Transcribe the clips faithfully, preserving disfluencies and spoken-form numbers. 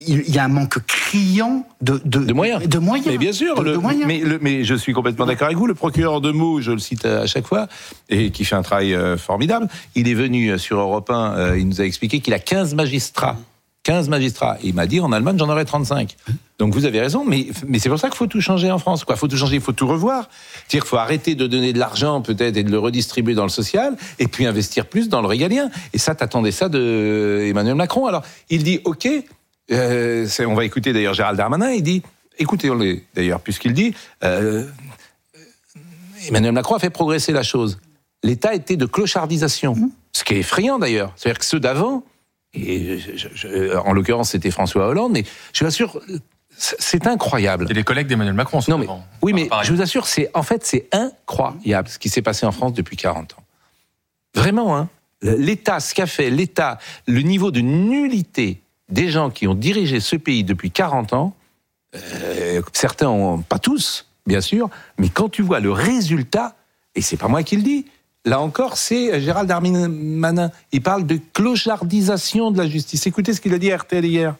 il y a un manque criant de, de, de moyens. De moyens. Mais bien sûr, de, le, de moyens. Mais, le, mais je suis complètement d'accord avec vous. Le procureur de Meaux, je le cite à chaque fois, et qui fait un travail euh, formidable, il est venu sur Europe un, euh, il nous a expliqué qu'il a quinze magistrats. quinze magistrats. Et il m'a dit, en Allemagne, j'en aurais trente-cinq. Donc vous avez raison, mais, mais c'est pour ça qu'il faut tout changer en France. Il faut tout changer, il faut tout revoir. C'est-à-dire qu'il faut arrêter de donner de l'argent, peut-être, et de le redistribuer dans le social, et puis investir plus dans le régalien. Et ça, t'attendais ça de Emmanuel Macron. Alors, il dit, OK, euh, c'est, on va écouter d'ailleurs Gérald Darmanin, il dit, écoutez-le d'ailleurs, puisqu'il dit, euh, Emmanuel Macron a fait progresser la chose. L'État était de clochardisation. Mmh. Ce qui est effrayant d'ailleurs. C'est-à-dire que ceux d'avant, et je, je, en l'occurrence c'était François Hollande, mais je vous assure, c'est incroyable. C'est les collègues d'Emmanuel Macron. Non, mais, oui, mais je vous assure, c'est, en fait, c'est incroyable ce qui s'est passé en France depuis quarante ans. Vraiment, hein. L'État, ce qu'a fait l'État, le niveau de nullité des gens qui ont dirigé ce pays depuis quarante ans, euh, certains ont, pas tous, bien sûr, mais quand tu vois le résultat, et c'est pas moi qui le dis, là encore, c'est Gérald Darmanin. Il parle de clochardisation de la justice. Écoutez ce qu'il a dit à R T L hier.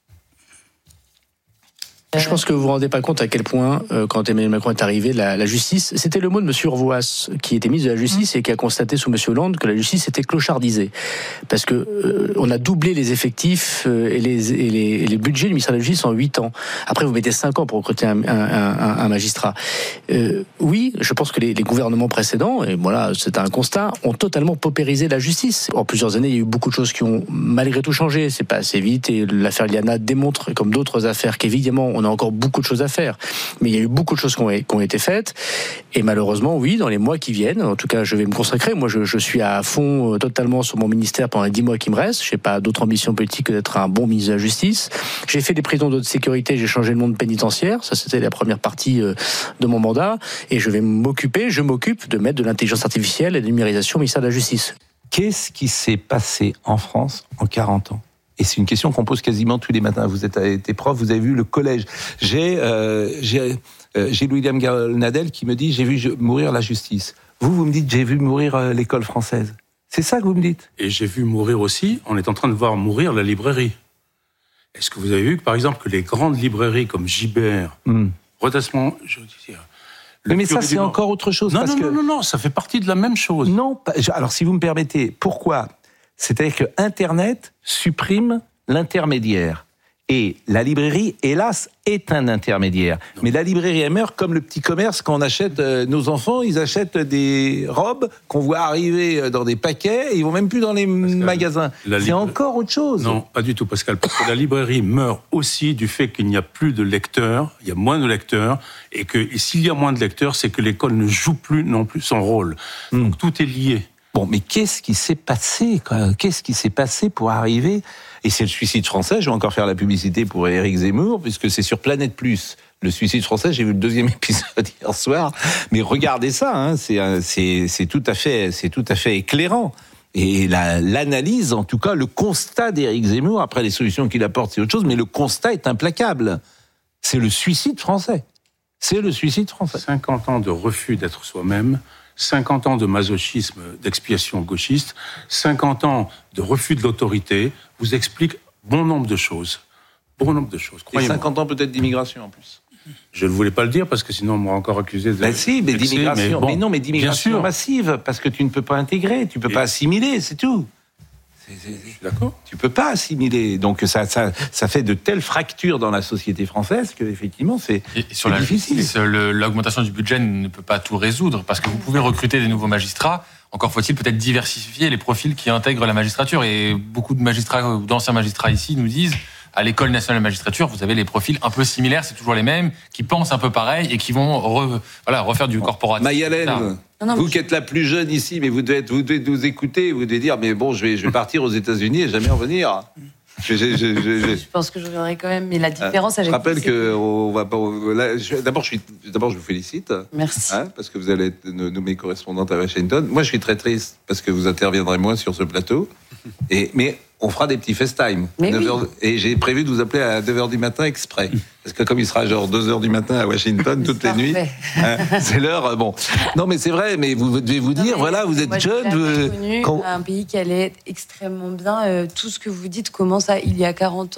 Je pense que vous vous rendez pas compte à quel point, euh, quand Emmanuel Macron est arrivé, la, la justice, c'était le mot de Monsieur Urvoas, qui était ministre de la Justice et qui a constaté sous Monsieur Hollande que la justice était clochardisée. Parce que euh, on a doublé les effectifs euh, et, les, et, les, et les budgets du ministère de la Justice en huit ans. Après, vous mettez cinq ans pour recruter un, un, un, un magistrat. Euh, oui, je pense que les, les gouvernements précédents, et voilà, c'est un constat, ont totalement paupérisé la justice. En plusieurs années, il y a eu beaucoup de choses qui ont malgré tout changé. C'est pas assez vite et l'affaire Iliana démontre, comme d'autres affaires, qu'évidemment, on a encore beaucoup de choses à faire. Mais il y a eu beaucoup de choses qui ont, qui ont été faites. Et malheureusement, oui, dans les mois qui viennent, en tout cas, je vais me consacrer. Moi, je, je suis à fond, euh, totalement sur mon ministère pendant les dix mois qui me restent. Je n'ai pas d'autre ambition politique que d'être un bon ministre de la Justice. J'ai fait des prisons de haute sécurité, j'ai changé le monde pénitentiaire. Ça, c'était la première partie euh, de mon mandat. Et je vais m'occuper, je m'occupe de mettre de l'intelligence artificielle et de la numérisation au ministère de la Justice. Qu'est-ce qui s'est passé en France en quarante ans ? Et c'est une question qu'on pose quasiment tous les matins. Vous êtes été prof, vous avez vu le collège. J'ai, euh, j'ai, euh, j'ai William Galnadel qui me dit « J'ai vu mourir la justice ». Vous, vous me dites « J'ai vu mourir euh, l'école française ». C'est ça que vous me dites ? Et j'ai vu mourir aussi, on est en train de voir mourir la librairie. Est-ce que vous avez vu que, par exemple, que les grandes librairies comme Gibert, mm. redressement... Je veux dire, mais, mais ça, c'est Nord. Encore autre chose. Non, parce non, que... non, non, non, ça fait partie de la même chose. Non, alors si vous me permettez, pourquoi ? C'est-à-dire que Internet supprime l'intermédiaire. Et la librairie, hélas, est un intermédiaire. Non. Mais la librairie, elle meurt comme le petit commerce quand on achète, euh, nos enfants, ils achètent des robes qu'on voit arriver dans des paquets et ils vont même plus dans les Pascal, magasins. C'est libra... encore autre chose. Non, pas du tout, Pascal. Parce que la librairie meurt aussi du fait qu'il n'y a plus de lecteurs, il y a moins de lecteurs, et que et s'il y a moins de lecteurs, c'est que l'école ne joue plus non plus son rôle. Mm. Donc tout est lié. Bon, mais qu'est-ce qui s'est passé, quoi ? Qu'est-ce qui s'est passé pour arriver ? Et c'est le suicide français, je vais encore faire la publicité pour Éric Zemmour, puisque c'est sur Planète Plus. Le suicide français, j'ai vu le deuxième épisode hier soir, mais regardez ça, hein, c'est, c'est, c'est, tout à fait, c'est tout à fait éclairant. Et la, l'analyse, en tout cas, le constat d'Éric Zemmour, après les solutions qu'il apporte, c'est autre chose, mais le constat est implacable. C'est le suicide français. C'est le suicide français. cinquante ans de refus d'être soi-même, cinquante ans de masochisme, d'expiation gauchiste, cinquante ans de refus de l'autorité, vous expliquent bon nombre de choses. Bon nombre de choses, croyez-moi. Et cinquante ans peut-être d'immigration en plus. Je ne voulais pas le dire parce que sinon on m'aurait encore accusé de... Ben si, mais d'immigration. Mais, bon, mais non, mais d'immigration massive, parce que tu ne peux pas intégrer, tu ne peux Et... pas assimiler, c'est tout. C'est, c'est, je suis d'accord. Tu peux pas assimiler. Donc ça, ça, ça fait de telles fractures dans la société française que effectivement c'est, et sur c'est la difficile. Justice, le, l'augmentation du budget ne peut pas tout résoudre parce que vous pouvez recruter des nouveaux magistrats. Encore faut-il peut-être diversifier les profils qui intègrent la magistrature. Et beaucoup de magistrats ou d'anciens magistrats ici nous disent à l'École nationale de magistrature, vous avez les profils un peu similaires, c'est toujours les mêmes, qui pensent un peu pareil et qui vont re, voilà, refaire du corporatif. Mayalène, non, non, vous qui êtes la plus jeune ici, mais vous devez, être, vous devez nous écouter, vous devez dire, mais bon, je vais, je vais partir aux États-Unis et jamais revenir. Je, je, je, je, je... je pense que je reviendrai quand même, mais la différence... Euh, je rappelle que on va pas, là, je, d'abord, je suis, d'abord, je vous félicite. Merci. Hein, parce que vous allez être nommée correspondante à Washington. Moi, je suis très triste parce que vous interviendrez moins sur ce plateau. Et, mais on fera des petits FaceTime. Oui. heures, et j'ai prévu de vous appeler à deux heures du matin exprès. Parce que comme il sera genre deux heures du matin à Washington toutes les nuits, hein, c'est l'heure. Bon. Non, mais c'est vrai, mais vous devez vous dire, non, voilà, vous êtes moi, jeune. Vous... Connu, quand... Un pays qui allait extrêmement bien. Euh, tout ce que vous dites commence à, il y a quarante ans.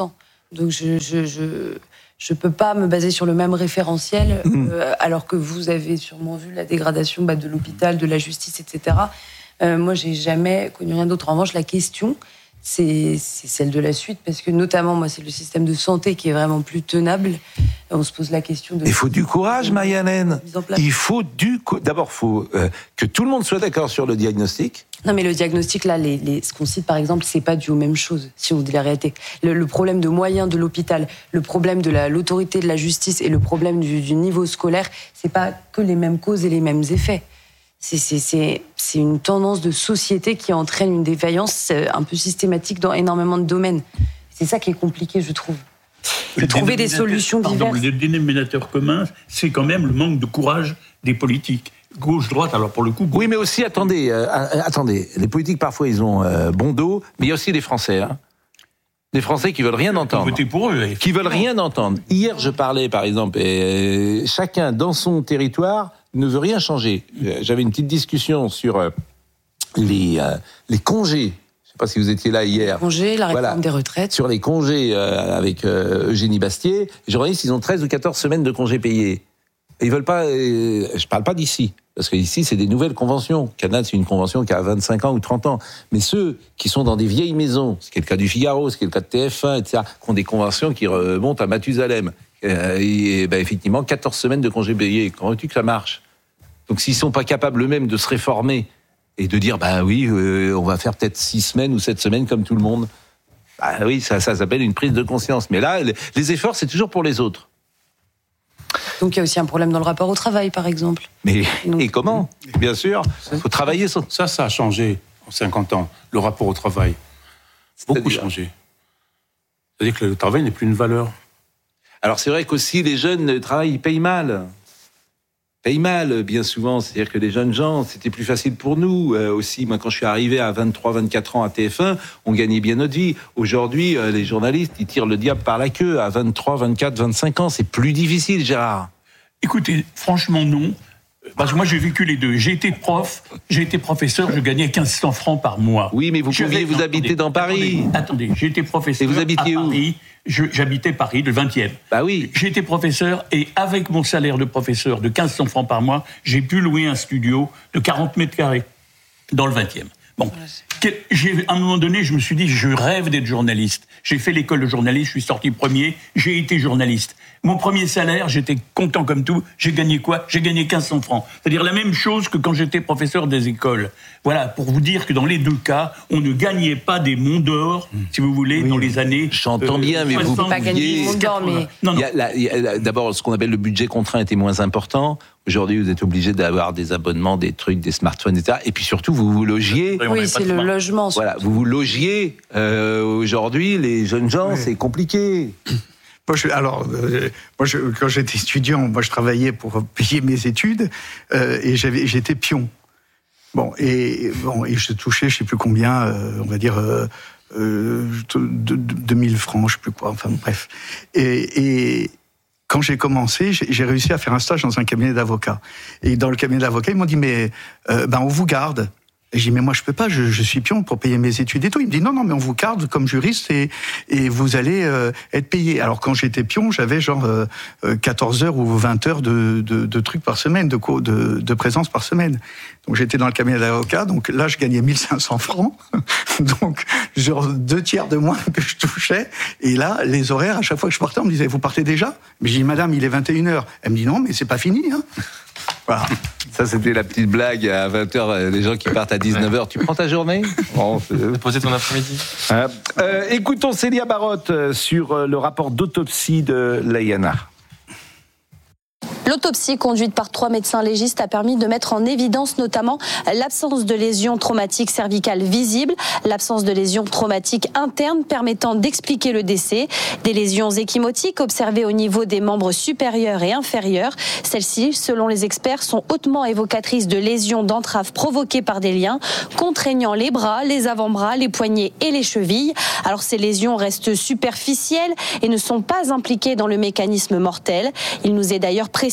Donc je je je je peux pas me baser sur le même référentiel, mmh. euh, alors que vous avez sûrement vu la dégradation bah, de l'hôpital, de la justice, et cetera. Euh, moi, j'ai jamais connu rien d'autre. En revanche, la question, c'est, c'est celle de la suite, parce que notamment, moi, c'est le système de santé qui est vraiment plus tenable. On se pose la question de... Il faut du courage, Marie-Hélène. Il faut du... Co- D'abord, il faut euh, que tout le monde soit d'accord sur le diagnostic. Non, mais le diagnostic, là, les, les, ce qu'on cite, par exemple, c'est pas dû aux mêmes choses, si on dit la réalité. Le, le problème de moyens de l'hôpital, le problème de la, l'autorité de la justice et le problème du, du niveau scolaire, c'est pas que les mêmes causes et les mêmes effets. C'est, c'est, c'est, c'est une tendance de société qui entraîne une défaillance un peu systématique dans énormément de domaines. C'est ça qui est compliqué, je trouve. De trouver des solutions diverses. Pardon, le dénominateur commun, c'est quand même le manque de courage des politiques. Gauche-droite, alors pour le coup... Oui, mais aussi, attendez, euh, attendez, les politiques, parfois, ils ont euh, bon dos, mais il y a aussi des Français, hein. Des Français qui veulent rien entendre. Voter pour eux. Qui veulent rien entendre. Hier, je parlais, par exemple, et chacun dans son territoire ne veut rien changer. J'avais une petite discussion sur euh, les, euh, les congés. Je ne sais pas si vous étiez là hier. Les congés, la réforme voilà. des retraites. Sur les congés euh, avec euh, Eugénie Bastier. Les journalistes, ils ont treize ou quatorze semaines de congés payés. Et ils veulent pas... Euh, je parle pas d'ici. Parce qu'ici, c'est des nouvelles conventions. Canal, c'est une convention qui a vingt-cinq ans ou trente ans. Mais ceux qui sont dans des vieilles maisons, ce qui est le cas du Figaro, ce qui est le cas de T F un, et cetera, qui ont des conventions qui remontent à Mathusalem, euh, et ben, effectivement, quatorze semaines de congés payés. Comment veux-tu que ça marche ? Donc, s'ils sont pas capables eux-mêmes de se réformer et de dire, bah oui, euh, on va faire peut-être six semaines ou sept semaines comme tout le monde, bah oui, ça, ça s'appelle une prise de conscience. Mais là, les efforts, c'est toujours pour les autres. Donc il y a aussi un problème dans le rapport au travail, par exemple. Mais donc, et comment ? Bien sûr, il faut travailler ça. Ça, ça a changé en cinquante ans, le rapport au travail. Beaucoup C'est-à-dire... changé. C'est-à-dire que le travail n'est plus une valeur. Alors c'est vrai qu'aussi les jeunes, le travail, ils payent mal. Payent mal, bien souvent. C'est-à-dire que les jeunes gens, c'était plus facile pour nous. Euh, aussi, moi, quand je suis arrivé à vingt-trois, vingt-quatre ans à T F un, on gagnait bien notre vie. Aujourd'hui, euh, les journalistes, ils tirent le diable par la queue. À vingt-trois, vingt-quatre, vingt-cinq ans, c'est plus difficile, Gérard. Écoutez, franchement, non. Parce que moi, j'ai vécu les deux. J'ai été prof, j'ai été professeur, je gagnais quinze cents francs par mois. Oui, mais vous je pouviez vais... vous non, habiter attendez, dans Paris. Attendez, attendez, j'ai été professeur et vous habitiez à où Paris. Je, j'habitais Paris, le vingtième. Bah oui. J'ai été professeur et avec mon salaire de professeur de quinze cents francs par mois, j'ai pu louer un studio de quarante mètres carrés dans le vingtième. Bon, j'ai, à un moment donné, je me suis dit, je rêve d'être journaliste. J'ai fait l'école de journaliste, je suis sorti premier, j'ai été journaliste. Mon premier salaire, j'étais content comme tout. J'ai gagné quoi ? J'ai gagné quinze cents francs. C'est-à-dire la même chose que quand j'étais professeur des écoles. Voilà, pour vous dire que dans les deux cas, on ne gagnait pas des monts d'or, si vous voulez, oui. dans les années... J'entends euh, bien, mais vous... pas gagner des monts d'or, mais... Non, non. Il y a la, il y a, d'abord, ce qu'on appelle le budget contraint était moins important. Aujourd'hui, vous êtes obligé d'avoir des abonnements, des trucs, des smartphones, et cetera. Et puis surtout, vous vous logiez... Oui, c'est le logement. Voilà, vous vous logiez. Euh, aujourd'hui, les jeunes gens, oui. c'est compliqué. Moi, je, alors, euh, moi, je, quand j'étais étudiant, moi, je travaillais pour payer mes études euh, et j'avais, j'étais pion. Bon, et bon, et je touchais, je sais plus combien, euh, on va dire euh, euh, deux mille francs, je sais plus quoi. Enfin, bref. Et, et quand j'ai commencé, j'ai, j'ai réussi à faire un stage dans un cabinet d'avocats. Et dans le cabinet d'avocats, ils m'ont dit mais euh, ben on vous garde. Et j'ai dit, mais moi, je peux pas, je, je suis pion pour payer mes études et tout. Il me dit, non, non, mais on vous garde comme juriste et, et vous allez euh, être payé. Alors, quand j'étais pion, j'avais genre euh, quatorze heures ou vingt heures de, de, de trucs par semaine, de, de, de présence par semaine. Donc, j'étais dans le cabinet d'avocat. Donc, là, je gagnais mille cinq cents francs. Donc, genre deux tiers de moins que je touchais. Et là, les horaires, à chaque fois que je partais, on me disait, vous partez déjà? Mais j'ai dit, madame, il est vingt et une heures. Elle me dit, non, mais c'est pas fini, hein. Voilà. Ça, c'était la petite blague à vingt heures, les gens qui partent à dix-neuf heures. Tu prends ta journée ? Bon, poser ton après-midi. Euh, euh, écoutons Célia Barotte sur le rapport d'autopsie de Layana. L'autopsie conduite par trois médecins légistes a permis de mettre en évidence notamment l'absence de lésions traumatiques cervicales visibles, l'absence de lésions traumatiques internes permettant d'expliquer le décès, des lésions échymotiques observées au niveau des membres supérieurs et inférieurs. Celles-ci, selon les experts, sont hautement évocatrices de lésions d'entrave provoquées par des liens contraignant les bras, les avant-bras, les poignets et les chevilles. Alors ces lésions restent superficielles et ne sont pas impliquées dans le mécanisme mortel. Il nous est d'ailleurs précisé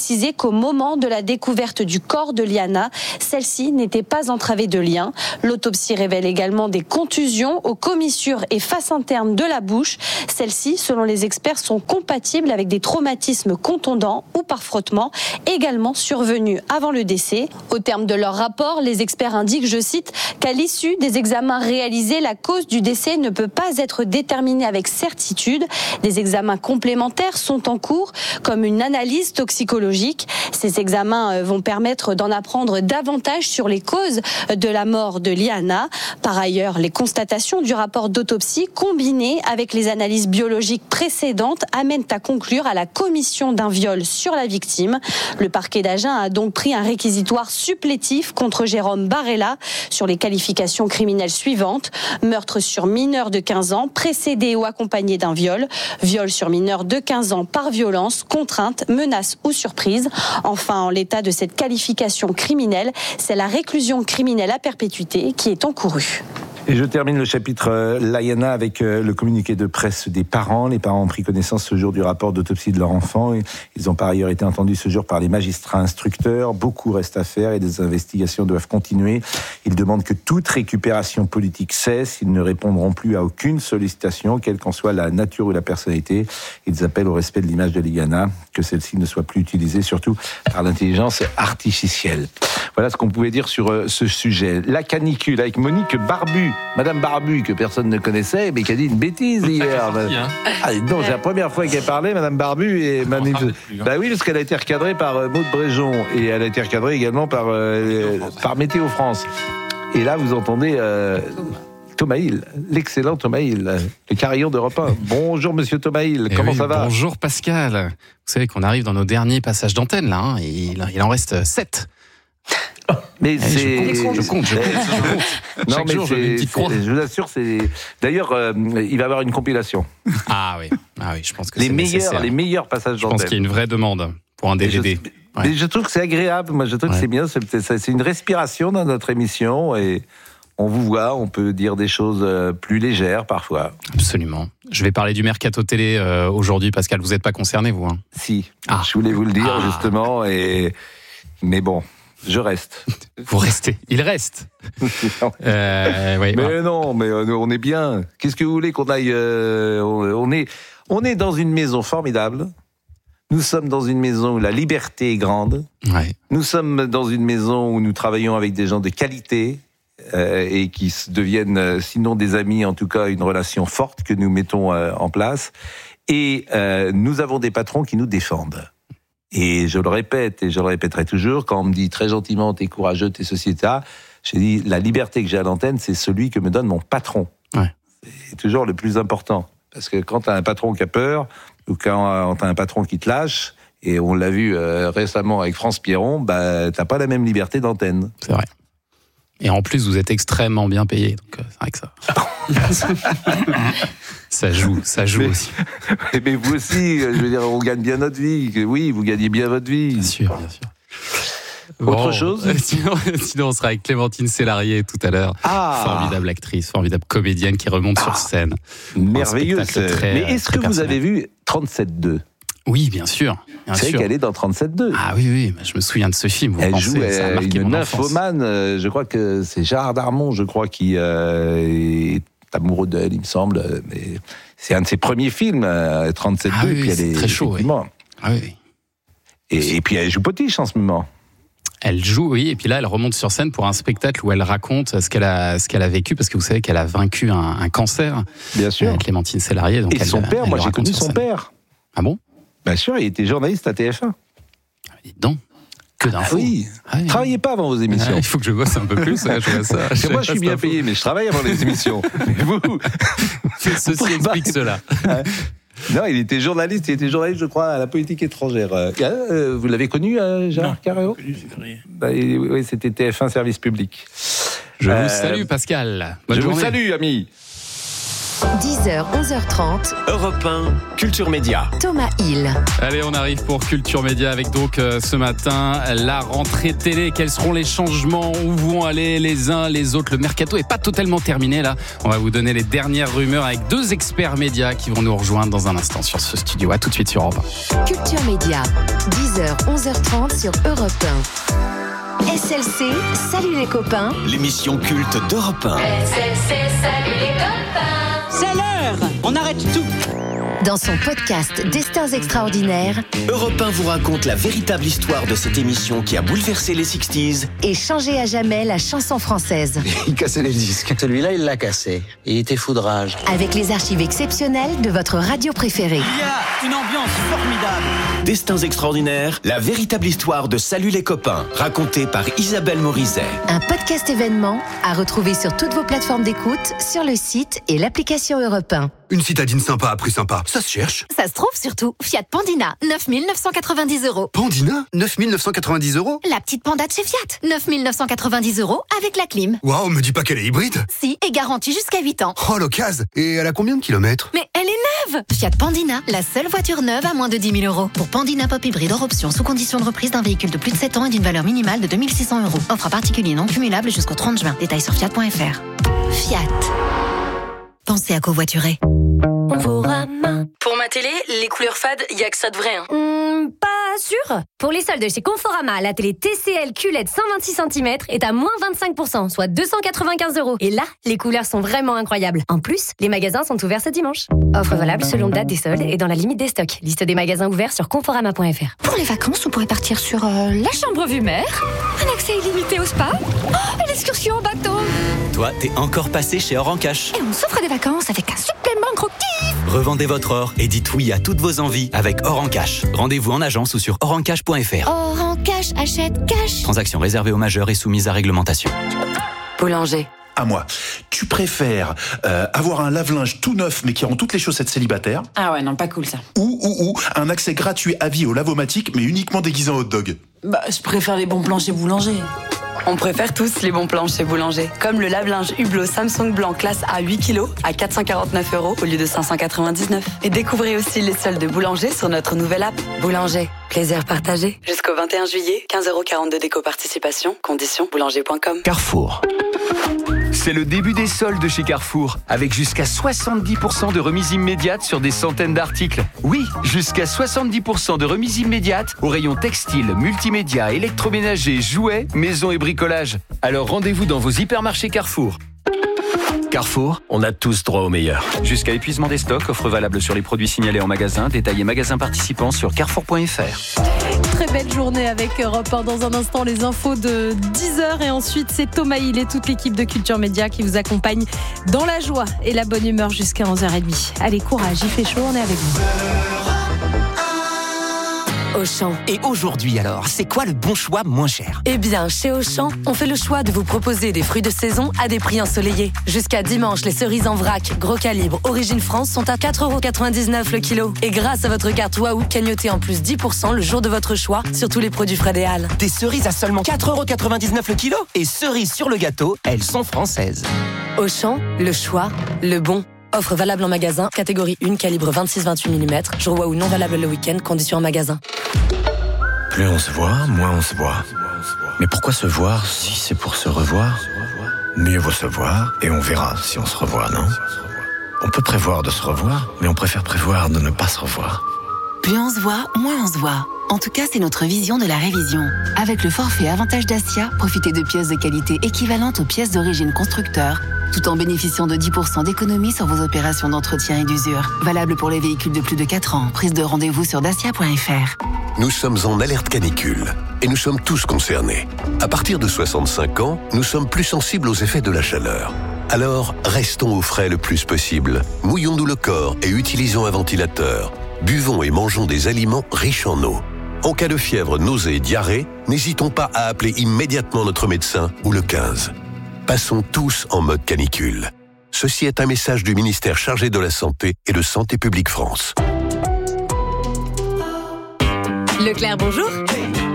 précisé qu'au moment de la découverte du corps de Liana, celle-ci n'était pas entravée de lien. L'autopsie révèle également des contusions aux commissures et faces internes de la bouche. Celles-ci, selon les experts, sont compatibles avec des traumatismes contondants ou par frottement, également survenus avant le décès. Au terme de leur rapport, les experts indiquent, je cite, qu'à l'issue des examens réalisés, la cause du décès ne peut pas être déterminée avec certitude. Des examens complémentaires sont en cours, comme une analyse toxicologique. Ces examens vont permettre d'en apprendre davantage sur les causes de la mort de Liana. Par ailleurs, les constatations du rapport d'autopsie, combinées avec les analyses biologiques précédentes, amènent à conclure à la commission d'un viol sur la victime. Le parquet d'Agen a donc pris un réquisitoire supplétif contre Jérôme Barella sur les qualifications criminelles suivantes: meurtre sur mineur de quinze ans, précédé ou accompagné d'un viol, viol sur mineur de quinze ans par violence, contrainte, menace ou surprise. Enfin, en l'état de cette qualification criminelle, c'est la réclusion criminelle à perpétuité qui est encourue. Et je termine le chapitre euh, Liana avec euh, le communiqué de presse des parents. Les parents ont pris connaissance ce jour du rapport d'autopsie de leur enfant. Ils ont par ailleurs été entendus ce jour par les magistrats instructeurs. Beaucoup reste à faire et des investigations doivent continuer. Ils demandent que toute récupération politique cesse. Ils ne répondront plus à aucune sollicitation, quelle qu'en soit la nature ou la personnalité. Ils appellent au respect de l'image de Liana, que celle-ci ne soit plus utilisée, surtout par l'intelligence artificielle. Voilà ce qu'on pouvait dire sur euh, ce sujet. La canicule avec Monique Barbu. Madame Barbu, que personne ne connaissait, mais qui a dit une bêtise hier. Sorti, hein. Ah, non, c'est la première fois qu'elle parlait, Madame Barbu. Et Madame... Plus, hein. Bah oui, parce qu'elle a été recadrée par euh, Maud Bréjon. Et elle a été recadrée également par, euh, par Météo France. Et là, vous entendez euh, Thomas Hill, l'excellent Thomas Hill, le carillon d'Europe un. Bonjour, monsieur Thomas Hill, et comment oui, ça va? Bonjour, Pascal. Vous savez qu'on arrive dans nos derniers passages d'antenne, là. Hein, et il, il en reste sept. Mais eh, c'est... Je compte, je compte, je compte. Je compte. Non, Chaque mais jour, je mets une petite croix. Je vous assure, c'est... D'ailleurs, euh, il va y avoir une compilation. Ah oui, ah oui, je pense que les c'est meilleurs, nécessaire. Les meilleurs passages je d'antenne. Je pense qu'il y a une vraie demande pour un D V D. Je, ouais. Mais je trouve que c'est agréable, moi je trouve ouais. que c'est bien, c'est, c'est une respiration dans notre émission et on vous voit, on peut dire des choses plus légères parfois. Absolument. Je vais parler du mercato télé euh, aujourd'hui, Pascal, vous n'êtes pas concerné vous hein? Si, ah. je voulais vous le dire ah. justement, et... mais bon... Je reste. Vous restez. Il reste. euh, oui, mais ouais. non, mais on est bien. Qu'est-ce que vous voulez qu'on aille euh, on est, on est dans une maison formidable. Nous sommes dans une maison où la liberté est grande. Ouais. Nous sommes dans une maison où nous travaillons avec des gens de qualité euh, et qui deviennent, sinon des amis, en tout cas une relation forte que nous mettons euh, en place. Et euh, nous avons des patrons qui nous défendent. Et je le répète, et je le répéterai toujours, quand on me dit très gentiment, t'es courageux, t'es ceci, et cetera, j'ai dit, la liberté que j'ai à l'antenne, c'est celui que me donne mon patron. Ouais. C'est toujours le plus important. Parce que quand t'as un patron qui a peur, ou quand t'as un patron qui te lâche, et on l'a vu euh, récemment avec France Pierron, bah, t'as pas la même liberté d'antenne. C'est vrai. Et en plus, vous êtes extrêmement bien payé, donc c'est vrai que ça... ça joue, ça joue mais, aussi. Mais vous aussi, je veux dire, on gagne bien notre vie. Oui, vous gagnez bien votre vie. Bien sûr, bien sûr. Autre bon, chose sinon, sinon, on sera avec Clémentine Sélarié tout à l'heure. Ah. Formidable actrice, formidable comédienne qui remonte ah. sur scène. Merveilleuse. Mais est-ce que vous avez vu trente-sept deux? Oui, bien sûr. Bien c'est sûr. qu'elle est dans trente-sept deux. Ah oui, oui, je me souviens de ce film. Vous elle pensez, joue ça a marqué une mon enfance. nymphomane, je crois que c'est Gérard Darmon, je crois, qui euh, est amoureux d'elle, il me semble. Mais c'est un de ses premiers films, trente-sept deux. Ah oui, puis c'est elle est très chaud. Oui. Ah oui. Et, et puis elle joue potiche en ce moment. Elle joue, oui, et puis là, elle remonte sur scène pour un spectacle où elle raconte ce qu'elle a, ce qu'elle a vécu, parce que vous savez qu'elle a vaincu un, un cancer. Bien sûr. Euh, Clémentine Sélarié. Donc et elle, son père, elle moi j'ai connu son scène. père. Ah bon? Bien sûr, il était journaliste à T F un. Dites donc. Que d'infos. Ah oui. Ah oui. Travaillez pas avant vos émissions. Ah, il faut que je bosse un peu plus. Ouais, je vois ça. Parce que moi, je suis bien payé, mais je travaille avant les émissions. Mais vous, ceci vous explique pas... cela. Non, il était journaliste. Il était journaliste, je crois, à la politique étrangère. Euh, vous l'avez connu, euh, Gérard Carreau? Bah, oui, c'était T F un Service Public. Je euh, vous salue, Pascal. Bonne je journée. vous salue, amis. dix heures, onze heures trente. Europe un, Culture Média. Thomas Hill. Allez, on arrive pour Culture Média avec donc euh, ce matin la rentrée télé. Quels seront les changements? Où vont aller les uns, les autres? Le mercato est pas totalement terminé là. On va vous donner les dernières rumeurs avec deux experts médias qui vont nous rejoindre dans un instant sur ce studio. À tout de suite sur Europe un. Culture Média, dix heures, onze heures trente sur Europe un. S L C, salut les copains. L'émission culte d'Europe un. S L C, salut les copains. C'est l'heure, on arrête tout. Dans son podcast Destins extraordinaires, Europe un vous raconte la véritable histoire de cette émission qui a bouleversé les sixties et changé à jamais la chanson française. Il cassait les disques. Celui-là, il l'a cassé. Il était foudrage. Avec les archives exceptionnelles de votre radio préférée. Il y a une ambiance formidable. Destins extraordinaires, la véritable histoire de Salut les copains, racontée par Isabelle Morizet. Un podcast événement à retrouver sur toutes vos plateformes d'écoute, sur le site et l'application Europe un. Une citadine sympa à prix sympa, ça se cherche. Ça se trouve surtout. Fiat Pandina, neuf mille neuf cent quatre-vingt-dix euros. Pandina, neuf mille neuf cent quatre-vingt-dix euros. La petite panda de chez Fiat, neuf mille neuf cent quatre-vingt-dix euros avec la clim. Waouh, me dis pas qu'elle est hybride. Si, et garantie jusqu'à huit ans. Oh, l'occasion. Et elle a combien de kilomètres? Mais elle est neuve. Fiat Pandina, la seule voiture neuve à moins de dix mille euros. Pour Pandina Pop Hybride hors option, sous condition de reprise d'un véhicule de plus de sept ans et d'une valeur minimale de deux mille six cents euros. Offre à particulier non cumulable jusqu'au trente juin. Détails sur fiat point f r. Fiat. Pensez à covoiturer. Conforama. Pour ma télé, les couleurs fades, y a que ça de vrai. Hein. Mmh, pas sûr. Pour les soldes chez Conforama, la télé T C L Q L E D cent vingt-six centimètres est à moins vingt-cinq pour cent, soit deux cent quatre-vingt-quinze euros. Et là, les couleurs sont vraiment incroyables. En plus, les magasins sont ouverts ce dimanche. Offre valable selon date des soldes et dans la limite des stocks. Liste des magasins ouverts sur conforama point f r. Pour les vacances, on pourrait partir sur euh, la chambre vue mer, un accès illimité au spa, oh, une excursion en bateau. Toi, t'es encore passé chez Or en Cash. Et on s'offre des vacances avec un supplément gros kiff. Revendez votre or et dites oui à toutes vos envies avec Or en Cash. Rendez-vous en agence ou sur or en cash point f r. Or en cash, achète cash. Transaction réservée aux majeurs et soumise à réglementation. Boulanger. À moi. Tu préfères euh, avoir un lave-linge tout neuf mais qui rend toutes les chaussettes célibataires? Ah ouais, non, pas cool ça. Ou, ou, ou un accès gratuit à vie au lavomatique mais uniquement déguisé en hot dog? Bah, je préfère les bons plans chez Boulanger. On préfère tous les bons plans chez Boulanger. Comme le lave-linge Hublot Samsung blanc classe A huit kilos à quatre cent quarante-neuf euros au lieu de cinq cent quatre-vingt-dix-neuf. Et découvrez aussi les soldes de Boulanger sur notre nouvelle app. Boulanger, plaisir partagé. Jusqu'au vingt et un juillet, quinze euros quarante-deux d'éco-participation. Conditions boulanger point com. Carrefour. C'est le début des soldes chez Carrefour, avec jusqu'à soixante-dix pour cent de remise immédiate sur des centaines d'articles. Oui, jusqu'à soixante-dix pour cent de remise immédiate au rayon textile, multimédia, électroménager, jouets, maison et bricolage. Alors rendez-vous dans vos hypermarchés Carrefour. Carrefour, on a tous droit au meilleur. Jusqu'à épuisement des stocks, offre valable sur les produits signalés en magasin, détaillés magasin participants sur carrefour point f r. Très belle journée avec Europe un. Dans un instant, les infos de dix heures et ensuite c'est Thomas Hill et toute l'équipe de Culture Média qui vous accompagne dans la joie et la bonne humeur jusqu'à onze heures trente. Allez, courage, il fait chaud, on est avec vous. Auchan. Et aujourd'hui alors, c'est quoi le bon choix moins cher? Eh bien, chez Auchan, on fait le choix de vous proposer des fruits de saison à des prix ensoleillés. Jusqu'à dimanche, les cerises en vrac, gros calibre, origine France sont à quatre euros quatre-vingt-dix-neuf le kilo. Et grâce à votre carte Waouh, cagnotez en plus dix pour cent le jour de votre choix sur tous les produits frais des Halles. Des cerises à seulement quatre euros quatre-vingt-dix-neuf le kilo. Et cerises sur le gâteau, elles sont françaises. Auchan, le choix, le bon. Offre valable en magasin, catégorie un, calibre vingt-six vingt-huit millimètres. Jour Waouh non valable le week-end, conditions en magasin. Plus on se voit, moins on se voit. Mais pourquoi se voir si c'est pour se revoir? Mieux vaut se voir et on verra si on se revoit, non? On peut prévoir de se revoir, mais on préfère prévoir de ne pas se revoir. Plus on se voit, moins on se voit. En tout cas, c'est notre vision de la révision. Avec le forfait Avantage Dacia, profitez de pièces de qualité équivalentes aux pièces d'origine constructeur, tout en bénéficiant de dix pour cent d'économie sur vos opérations d'entretien et d'usure. Valable pour les véhicules de plus de quatre ans. Prise de rendez-vous sur dacia point f r. Nous sommes en alerte canicule et nous sommes tous concernés. À partir de soixante-cinq ans, nous sommes plus sensibles aux effets de la chaleur. Alors, restons au frais le plus possible. Mouillons-nous le corps et utilisons un ventilateur. Buvons et mangeons des aliments riches en eau. En cas de fièvre, nausée et diarrhée, n'hésitons pas à appeler immédiatement notre médecin ou le quinze. Passons tous en mode canicule. Ceci est un message du ministère chargé de la Santé et de Santé publique France. Leclerc, bonjour.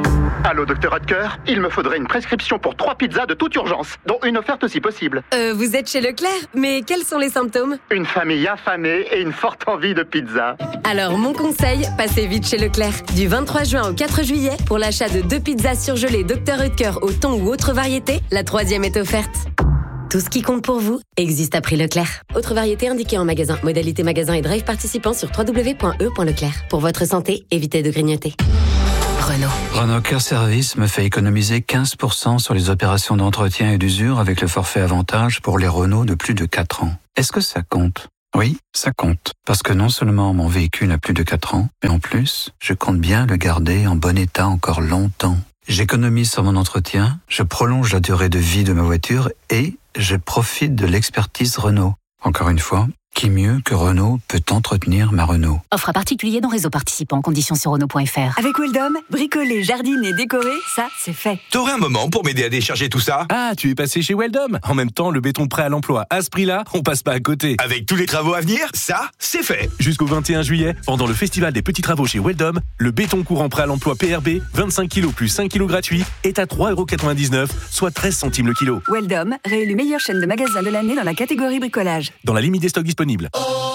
Allô, docteur Hodker, il me faudrait une prescription pour trois pizzas de toute urgence, dont une offerte si possible. Euh, vous êtes chez Leclerc, mais quels sont les symptômes? Une famille affamée et une forte envie de pizza. Alors, mon conseil, passez vite chez Leclerc. Du vingt-trois juin au quatre juillet, pour l'achat de deux pizzas surgelées docteur Hodker au thon ou autre variété, la troisième est offerte. Tout ce qui compte pour vous existe à prix Leclerc. Autre variété indiquée en magasin. Modalité magasin et drive participant sur w w w point e point leclerc. Pour votre santé, évitez de grignoter. Renault. Renault Care Service me fait économiser quinze pour cent sur les opérations d'entretien et d'usure avec le forfait avantage pour les Renault de plus de quatre ans. Est-ce que ça compte? Oui, ça compte. Parce que non seulement mon véhicule a plus de quatre ans, mais en plus, je compte bien le garder en bon état encore longtemps. J'économise sur mon entretien, je prolonge la durée de vie de ma voiture et je profite de l'expertise Renault. Encore une fois, qui mieux que Renault peut entretenir ma Renault? Offre à particulier dans réseau participant. Conditions sur Renault point F R. Avec Weldom, bricoler, jardiner, décorer, ça, c'est fait. T'aurais un moment pour m'aider à décharger tout ça? Ah, tu es passé chez Weldom. En même temps, le béton prêt à l'emploi. À ce prix-là, on passe pas à côté. Avec tous les travaux à venir, ça, c'est fait. Jusqu'au vingt et un juillet, pendant le festival des petits travaux chez Weldom, le béton courant prêt à l'emploi P R B, vingt-cinq kilos plus cinq kilos gratuits, est à trois euros quatre-vingt-dix-neuf, soit treize centimes le kilo. Weldom, réélu meilleure chaîne de magasins de l'année dans la catégorie bricolage. Dans la limite des stocks disponibles.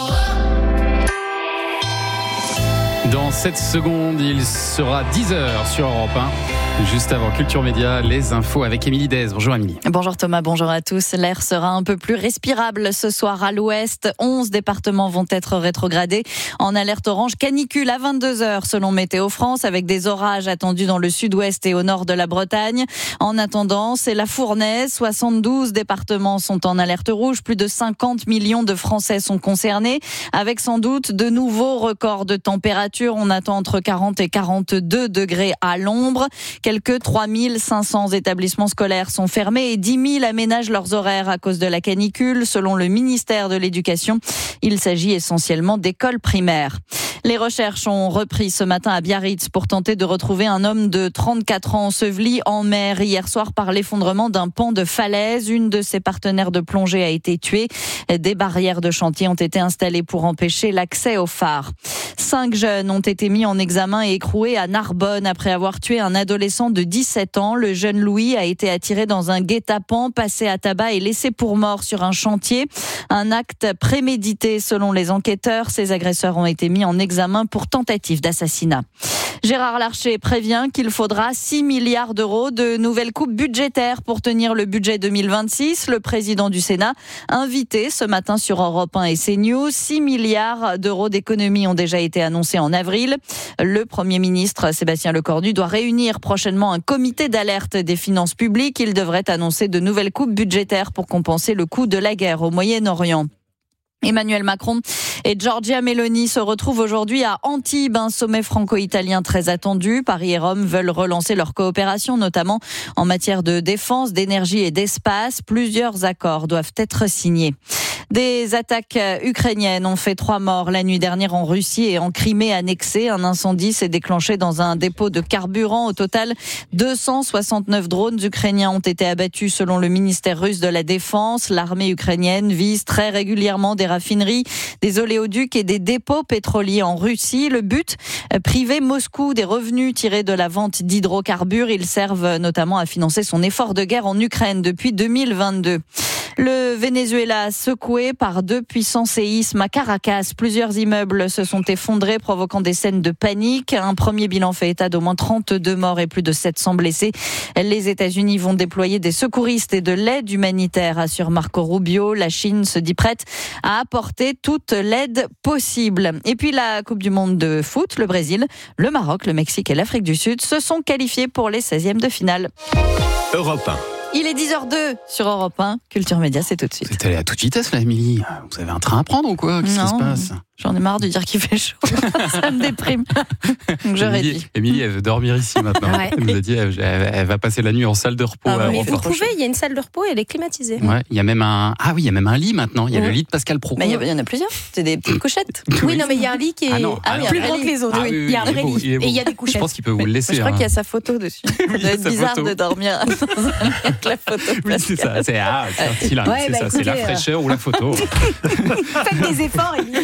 Dans sept secondes, il sera dix heures sur Europe un. Juste avant Culture Média, les infos avec Émilie Dez. Bonjour Émilie. Bonjour Thomas, bonjour à tous. L'air sera un peu plus respirable ce soir à l'ouest. onze départements vont être rétrogradés en alerte orange canicule à vingt-deux heures selon Météo France, avec des orages attendus dans le sud-ouest et au nord de la Bretagne. En attendant, c'est la fournaise. soixante-douze départements sont en alerte rouge. Plus de cinquante millions de Français sont concernés, avec sans doute de nouveaux records de température. On attend entre quarante et quarante-deux degrés à l'ombre. Quelques trois mille cinq cents établissements scolaires sont fermés et dix mille aménagent leurs horaires à cause de la canicule, selon le ministère de l'Éducation. Il s'agit essentiellement d'écoles primaires. Les recherches ont repris ce matin à Biarritz pour tenter de retrouver un homme de trente-quatre ans enseveli en mer hier soir par l'effondrement d'un pan de falaise. Une de ses partenaires de plongée a été tuée. Des barrières de chantier ont été installées pour empêcher l'accès au phare. Cinq jeunes ont été mis en examen et écroués à Narbonne après avoir tué un adolescent de dix-sept ans. Le jeune Louis a été attiré dans un guet-apens, passé à tabac et laissé pour mort sur un chantier. Un acte prémédité selon les enquêteurs. Ces agresseurs ont été mis en examen pour tentative d'assassinat. Gérard Larcher prévient qu'il faudra six milliards d'euros de nouvelles coupes budgétaires pour tenir le budget deux mille vingt-six. Le président du Sénat, invité ce matin sur Europe un et CNews, six milliards d'euros d'économies ont déjà été annoncés en avril. Le Premier ministre Sébastien Lecornu doit réunir prochainement un comité d'alerte des finances publiques. Il devrait annoncer de nouvelles coupes budgétaires pour compenser le coût de la guerre au Moyen-Orient. Emmanuel Macron et Giorgia Meloni se retrouvent aujourd'hui à Antibes, un sommet franco-italien très attendu. Paris et Rome veulent relancer leur coopération, notamment en matière de défense, d'énergie et d'espace. Plusieurs accords doivent être signés. Des attaques ukrainiennes ont fait trois morts la nuit dernière en Russie et en Crimée annexée. Un incendie s'est déclenché dans un dépôt de carburant. Au total, deux cent soixante-neuf drones ukrainiens ont été abattus selon le ministère russe de la Défense. L'armée ukrainienne vise très régulièrement des raffineries, des oléoducs et des dépôts pétroliers en Russie. Le but, priver Moscou des revenus tirés de la vente d'hydrocarbures. Ils servent notamment à financer son effort de guerre en Ukraine depuis deux mille vingt-deux. Le Venezuela secoué par deux puissants séismes à Caracas. Plusieurs immeubles se sont effondrés, provoquant des scènes de panique. Un premier bilan fait état d'au moins trente-deux morts et plus de sept cents blessés. Les États-Unis vont déployer des secouristes et de l'aide humanitaire, assure Marco Rubio. La Chine se dit prête à apporter toute l'aide possible. Et puis la Coupe du Monde de foot, le Brésil, le Maroc, le Mexique et l'Afrique du Sud se sont qualifiés pour les seizièmes de finale. Europe un. Il est dix heures deux sur Europe un. Culture Média, c'est tout de suite. Vous êtes allée à toute vitesse là, Émilie. Vous avez un train à prendre ou quoi? Qu'est-ce qui se passe? J'en ai marre de dire qu'il fait chaud. Ça me déprime. Donc je réduis. Émilie, elle veut dormir ici maintenant. Ouais. Elle nous a dit elle, elle va passer la nuit en salle de repos. Ah, mais vous pouvez, il y a une salle de repos et elle est climatisée. Ouais, il y a même un ah oui, il y a même un lit maintenant. Il y a ouais. le lit de Pascal Pro. Mais il y, y en a plusieurs. C'est des petites couchettes. Oui, oui, non, mais il y a un lit qui est ah non, ah, oui, plus grand que les autres. Ah, oui, il y a un vrai lit et il y a des couchettes. Je pense qu'il peut vous le laisser. Je crois hein. qu'il y a sa photo dessus. Ça doit être bizarre de dormir avec la photo. Oui, c'est ça. C'est ah, c'est un style. C'est ça. C'est la fraîcheur ou la photo. Faites des efforts, Émilie.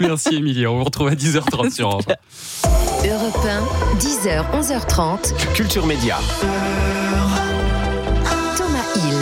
Merci Émilie, on vous retrouve à dix heures trente sur Europe un. Europe un, dix heures, onze heures trente. Culture Média. Thomas Hill.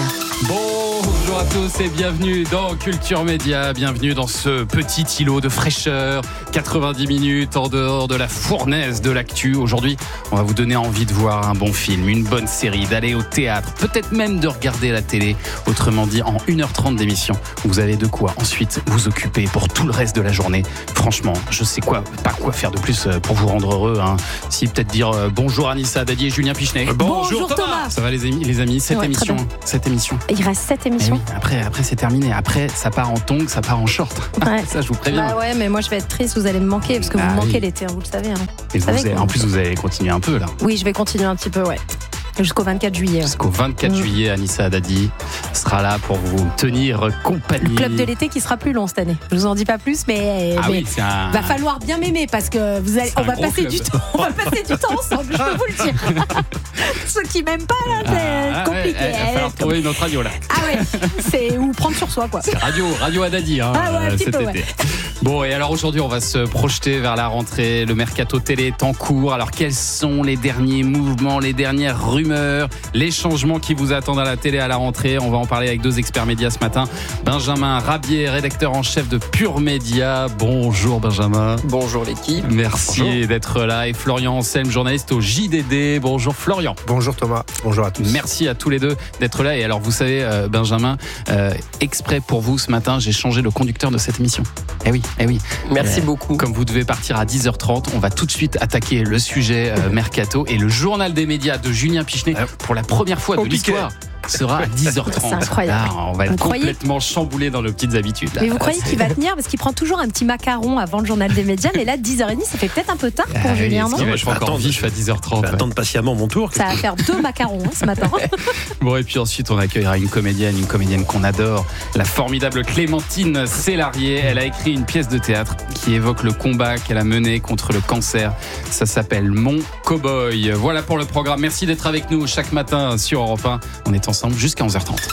Bonjour à tous et bienvenue dans Culture Média, bienvenue dans ce petit îlot de fraîcheur, quatre-vingt-dix minutes en dehors de la fournaise de l'actu. Aujourd'hui, on va vous donner envie de voir un bon film, une bonne série, d'aller au théâtre, peut-être même de regarder la télé. Autrement dit, en une heure trente d'émission, vous avez de quoi ensuite vous occuper pour tout le reste de la journée. Franchement, je sais quoi, pas quoi faire de plus pour vous rendre heureux. Hein. Si peut-être dire euh, bonjour Anissa Dadi et Julien Pichenet. Bonjour, bonjour Thomas. Thomas. Ça va les amis, les amis, cette ouais, émission, cette émission. Il reste sept émissions. Eh oui, après, après c'est terminé. Après, ça part en tongs, ça part en short. Ouais. Ça, je vous préviens. Bah ouais, mais moi je vais être triste. Vous allez me manquer parce que bah vous me manquez oui. l'été, vous le savez. Hein. Et vous vous savez avez, en plus, vous allez continuer un peu là. Oui, je vais continuer un petit peu, ouais. Jusqu'au vingt-quatre juillet. Jusqu'au vingt-quatre mmh. juillet, Anissa Haddadi sera là pour vous tenir compagnie. Le club de l'été qui sera plus long cette année. Je vous en dis pas plus, mais, ah mais oui, c'est un... va falloir bien m'aimer parce que vous allez, on va passer club. du temps, on va passer du temps ensemble. Je peux vous le dire. Ceux qui m'aiment pas là, c'est ah, compliqué. Il va falloir trouver une autre radio là. Ah ouais, c'est ou prendre sur soi quoi. C'est radio, radio Haddadi hein, ah ouais, un petit cet peu, été. Ouais. Bon et alors aujourd'hui on va se projeter vers la rentrée. Le mercato télé est en cours. Alors quels sont les derniers mouvements, les dernières rumeurs? Les changements qui vous attendent à la télé à la rentrée. On va en parler avec deux experts médias ce matin. Benjamin Rabier, rédacteur en chef de Pure Média. Bonjour Benjamin. Bonjour l'équipe. Merci Bonjour. d'être là. Et Florian Anselme, journaliste au J D D. Bonjour Florian. Bonjour Thomas. Bonjour à tous. Merci à tous les deux d'être là. Et alors vous savez euh, Benjamin, euh, exprès pour vous ce matin, j'ai changé le conducteur de cette émission. Eh oui, eh oui. Merci euh, beaucoup. Comme vous devez partir à dix heures trente, on va tout de suite attaquer le sujet euh, mercato et le journal des médias de Julien Pichenet pour la première fois Compliqué. de l'histoire sera à dix heures trente. C'est incroyable. Là, on va être vous complètement croyez... chamboulé dans nos petites habitudes. Mais vous croyez c'est... qu'il va tenir parce qu'il prend toujours un petit macaron avant le journal des médias, mais là dix heures trente, ça fait peut-être un peu tard pour ah, Julien, oui, non? Je vais encore vif à dix heures trente. Attendre patiemment mon tour. Ça va faire deux macarons hein, ce matin. Bon et puis ensuite on accueillera une comédienne, une comédienne qu'on adore, la formidable Clémentine Célarier. Elle a écrit une pièce de théâtre qui évoque le combat qu'elle a mené contre le cancer. Ça s'appelle Mon Cowboy. Voilà pour le programme. Merci d'être avec nous chaque matin sur Europe un. On est ensemble jusqu'à onze heures trente.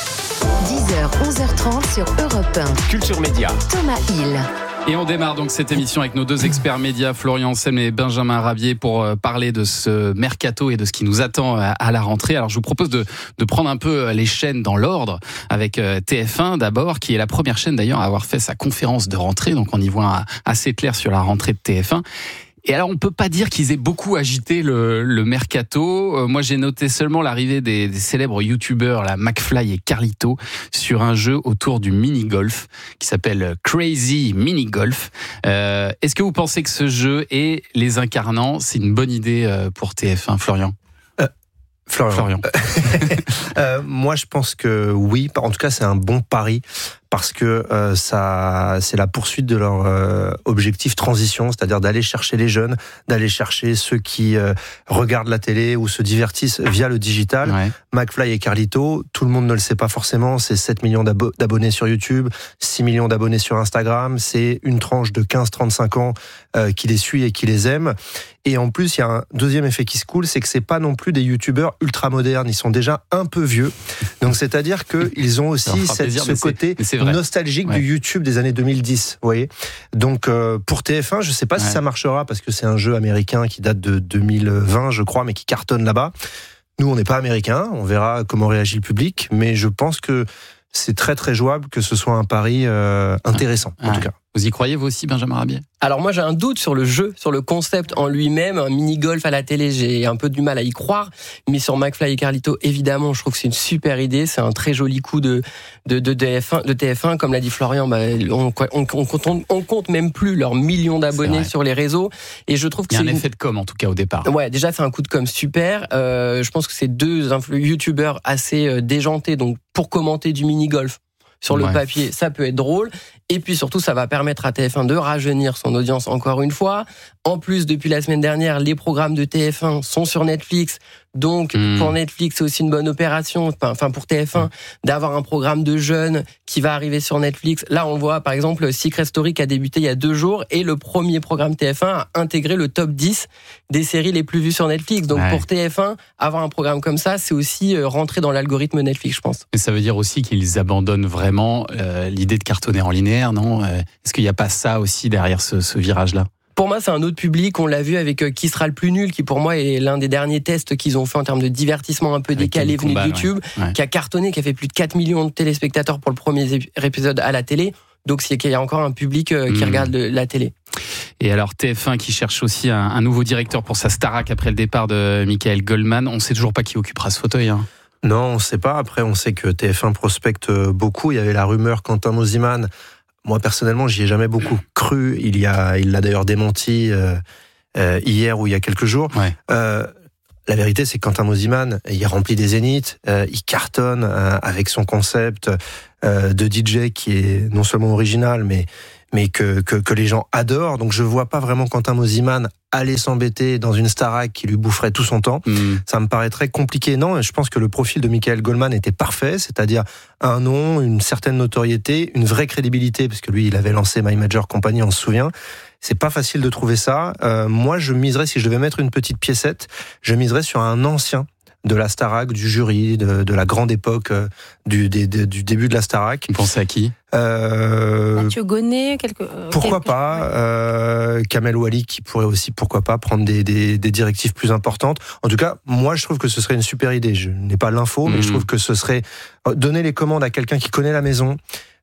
dix heures, onze heures trente sur Europe un. Culture Média. Thomas Hill. Et on démarre donc cette émission avec nos deux experts médias, Florian Anselme et Benjamin Rabier, pour parler de ce mercato et de ce qui nous attend à la rentrée. Alors je vous propose de, de prendre un peu les chaînes dans l'ordre, avec T F un d'abord, qui est la première chaîne d'ailleurs à avoir fait sa conférence de rentrée, donc on y voit assez clair sur la rentrée de T F un. Et alors, on peut pas dire qu'ils aient beaucoup agité le, le mercato. Euh, moi, j'ai noté seulement l'arrivée des, des célèbres youtubeurs, la McFly et Carlito, sur un jeu autour du mini-golf qui s'appelle Crazy Mini Golf. Euh, est-ce que vous pensez que ce jeu et les incarnants, c'est une bonne idée pour T F un, Florian ? euh, Florian. Florian. euh, moi, je pense que oui. En tout cas, c'est un bon pari. Parce que euh, ça, c'est la poursuite de leur euh, objectif transition, c'est-à-dire d'aller chercher les jeunes, d'aller chercher ceux qui euh, regardent la télé ou se divertissent via le digital. Ouais. McFly et Carlito, tout le monde ne le sait pas forcément, c'est sept millions d'abo- d'abonnés sur YouTube, six millions d'abonnés sur Instagram, c'est une tranche de quinze à trente-cinq ans euh, qui les suit et qui les aime. Et en plus, il y a un deuxième effet qui se coule, c'est que c'est pas non plus des youtubeurs ultra modernes, ils sont déjà un peu vieux. Donc c'est-à-dire qu'ils ont aussi cette, plaisir, ce côté c'est, c'est nostalgique ouais. du YouTube des années deux mille dix, vous voyez. Donc euh, pour T F un, je sais pas ouais. si ça marchera parce que c'est un jeu américain qui date de deux mille vingt, je crois, mais qui cartonne là-bas. Nous, on n'est pas américains, on verra comment réagit le public, mais je pense que c'est très très jouable que ce soit un pari euh, intéressant, ouais. en tout cas. Vous y croyez vous aussi, Benjamin Rabier ? Alors moi j'ai un doute sur le jeu, sur le concept en lui-même, un mini-golf à la télé, j'ai un peu du mal à y croire, mais sur McFly et Carlito, évidemment, je trouve que c'est une super idée, c'est un très joli coup de de, de, T F un, de T F un, comme l'a dit Florian, bah, on, on, on, compte, on compte même plus leurs millions d'abonnés sur les réseaux, et je trouve que il y a c'est un une... effet de com en tout cas au départ. Ouais, déjà c'est un coup de com super, euh, je pense que c'est deux influ- youtubeurs assez euh, déjantés, donc pour commenter du mini-golf, sur le ouais. papier, ça peut être drôle. Et puis surtout, ça va permettre à T F un de rajeunir son audience encore une fois. En plus, depuis la semaine dernière, les programmes de T F un sont sur Netflix. Donc, mmh. pour Netflix, c'est aussi une bonne opération, enfin pour T F un, mmh. d'avoir un programme de jeunes qui va arriver sur Netflix. Là, on voit, par exemple, Secret Story qui a débuté il y a deux jours et le premier programme T F un a intégré le top dix des séries les plus vues sur Netflix. Donc, ouais. pour T F un, avoir un programme comme ça, c'est aussi rentrer dans l'algorithme Netflix, je pense. Et ça veut dire aussi qu'ils abandonnent vraiment euh, l'idée de cartonner en linéaire, non ? Est-ce qu'il n'y a pas ça aussi derrière ce, ce virage-là ? Pour moi, c'est un autre public. On l'a vu avec Qui sera le plus nul, qui pour moi est l'un des derniers tests qu'ils ont fait en termes de divertissement un peu avec décalé venu de YouTube, ouais. Ouais. qui a cartonné, qui a fait plus de quatre millions de téléspectateurs pour le premier épisode à la télé. Donc, c'est qu'il y a encore un public qui mmh. regarde la télé. Et alors T F un qui cherche aussi un, un nouveau directeur pour sa Starac après le départ de Michael Goldman. On ne sait toujours pas qui occupera ce fauteuil. Hein. Non, on ne sait pas. Après, on sait que T F un prospecte beaucoup. Il y avait la rumeur Quentin Mosimann. Moi, personnellement, j'y ai jamais beaucoup cru. Il y a, il l'a d'ailleurs démenti euh, euh, hier ou il y a quelques jours. Ouais. Euh, la vérité, c'est que Quentin Mosimann, il remplit des zéniths, euh, il cartonne euh, avec son concept euh, de D J qui est non seulement original, mais mais que, que que les gens adorent. Donc, je vois pas vraiment Quentin Mosimann aller s'embêter dans une Starac qui lui boufferait tout son temps. Mmh. Ça me paraît très compliqué. Non, je pense que le profil de Michael Goldman était parfait, c'est-à-dire un nom, une certaine notoriété, une vraie crédibilité, parce que lui, il avait lancé My Major Company, on se souvient. C'est pas facile de trouver ça. Euh, moi, je miserais, si je devais mettre une petite piécette, je miserais sur un ancien de la Starac, du jury, de, de la grande époque euh, du, des, des, du début de la Starac. Vous pensez à qui ? euh, Mathieu Gonnet, quelque, euh, pourquoi quelque... pas euh, Kamel Ouali qui pourrait aussi, pourquoi pas, prendre des, des, des directives plus importantes. En tout cas, moi, je trouve que ce serait une super idée. Je n'ai pas l'info, mmh. mais je trouve que ce serait donner les commandes à quelqu'un qui connaît la maison,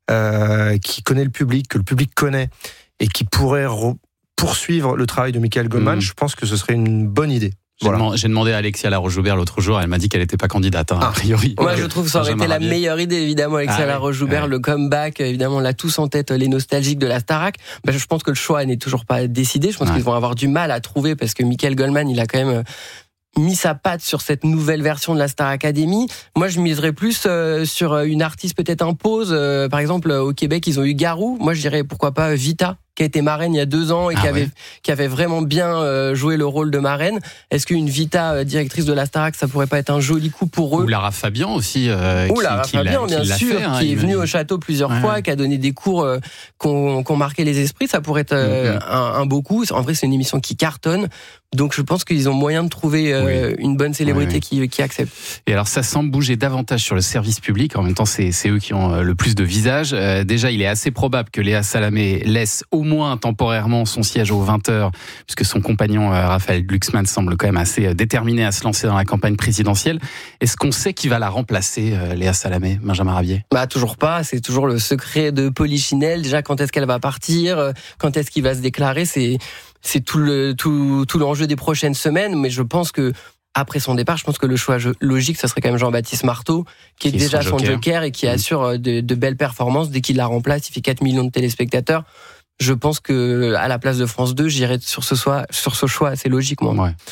euh, qui connaît le public, que le public connaît, et qui pourrait re- poursuivre le travail de Michael Goldman. Mmh. Je pense que ce serait une bonne idée. J'ai, voilà. demandé, j'ai demandé à Alexia Laroche-Joubert l'autre jour, elle m'a dit qu'elle n'était pas candidate, hein, a priori. Moi, je trouve que ça aurait été la meilleure idée, évidemment, Alexia ah, Laroche-Joubert, ouais. le comeback, évidemment, on l'a tous en tête, les nostalgiques de la Starac. Ben, je pense que le choix n'est toujours pas décidé. Je pense ouais. qu'ils vont avoir du mal à trouver parce que Michael Goldman, il a quand même mis sa patte sur cette nouvelle version de la Star Academy. Moi, je miserais plus euh, sur une artiste peut-être impose. Euh, par exemple, au Québec, ils ont eu Garou. Moi, je dirais pourquoi pas Vita, qui a été marraine il y a deux ans et ah qui, ouais. avait, qui avait vraiment bien euh, joué le rôle de marraine. Est-ce qu'une Vita, euh, directrice de la Starac, ça pourrait pas être un joli coup pour eux ? Ou Lara Fabian aussi, euh, Ou qui, Lara qui Fabian, l'a, bien qui sûr, fait, hein, qui est venue il... au château plusieurs ouais. fois, qui a donné des cours euh, qu'on, qu'on marqué les esprits. Ça pourrait être euh, mm-hmm. un, un beau coup. En vrai, c'est une émission qui cartonne. Donc, je pense qu'ils ont moyen de trouver euh, oui. une bonne célébrité oui, oui. qui, qui accepte. Et alors, ça semble bouger davantage sur le service public. En même temps, c'est, c'est eux qui ont le plus de visage. Euh, déjà, il est assez probable que Léa Salamé laisse au moins temporairement son siège aux vingt heures, puisque son compagnon euh, Raphaël Glucksmann semble quand même assez déterminé à se lancer dans la campagne présidentielle. Est-ce qu'on sait qui va la remplacer, euh, Léa Salamé, Benjamin Rabier ? Bah, toujours pas. C'est toujours le secret de Polichinelle. Déjà, quand est-ce qu'elle va partir ? Quand est-ce qu'il va se déclarer ? C'est... C'est tout le tout tout l'enjeu des prochaines semaines, mais je pense que après son départ, je pense que le choix logique, ça serait quand même Jean-Baptiste Marteau, qui est qui déjà son joker. son joker et qui mmh. assure de, de belles performances. Dès qu'il la remplace, il fait quatre millions de téléspectateurs. Je pense que à la place de France deux, j'irais sur ce choix, sur ce choix assez logique, moi. Ouais.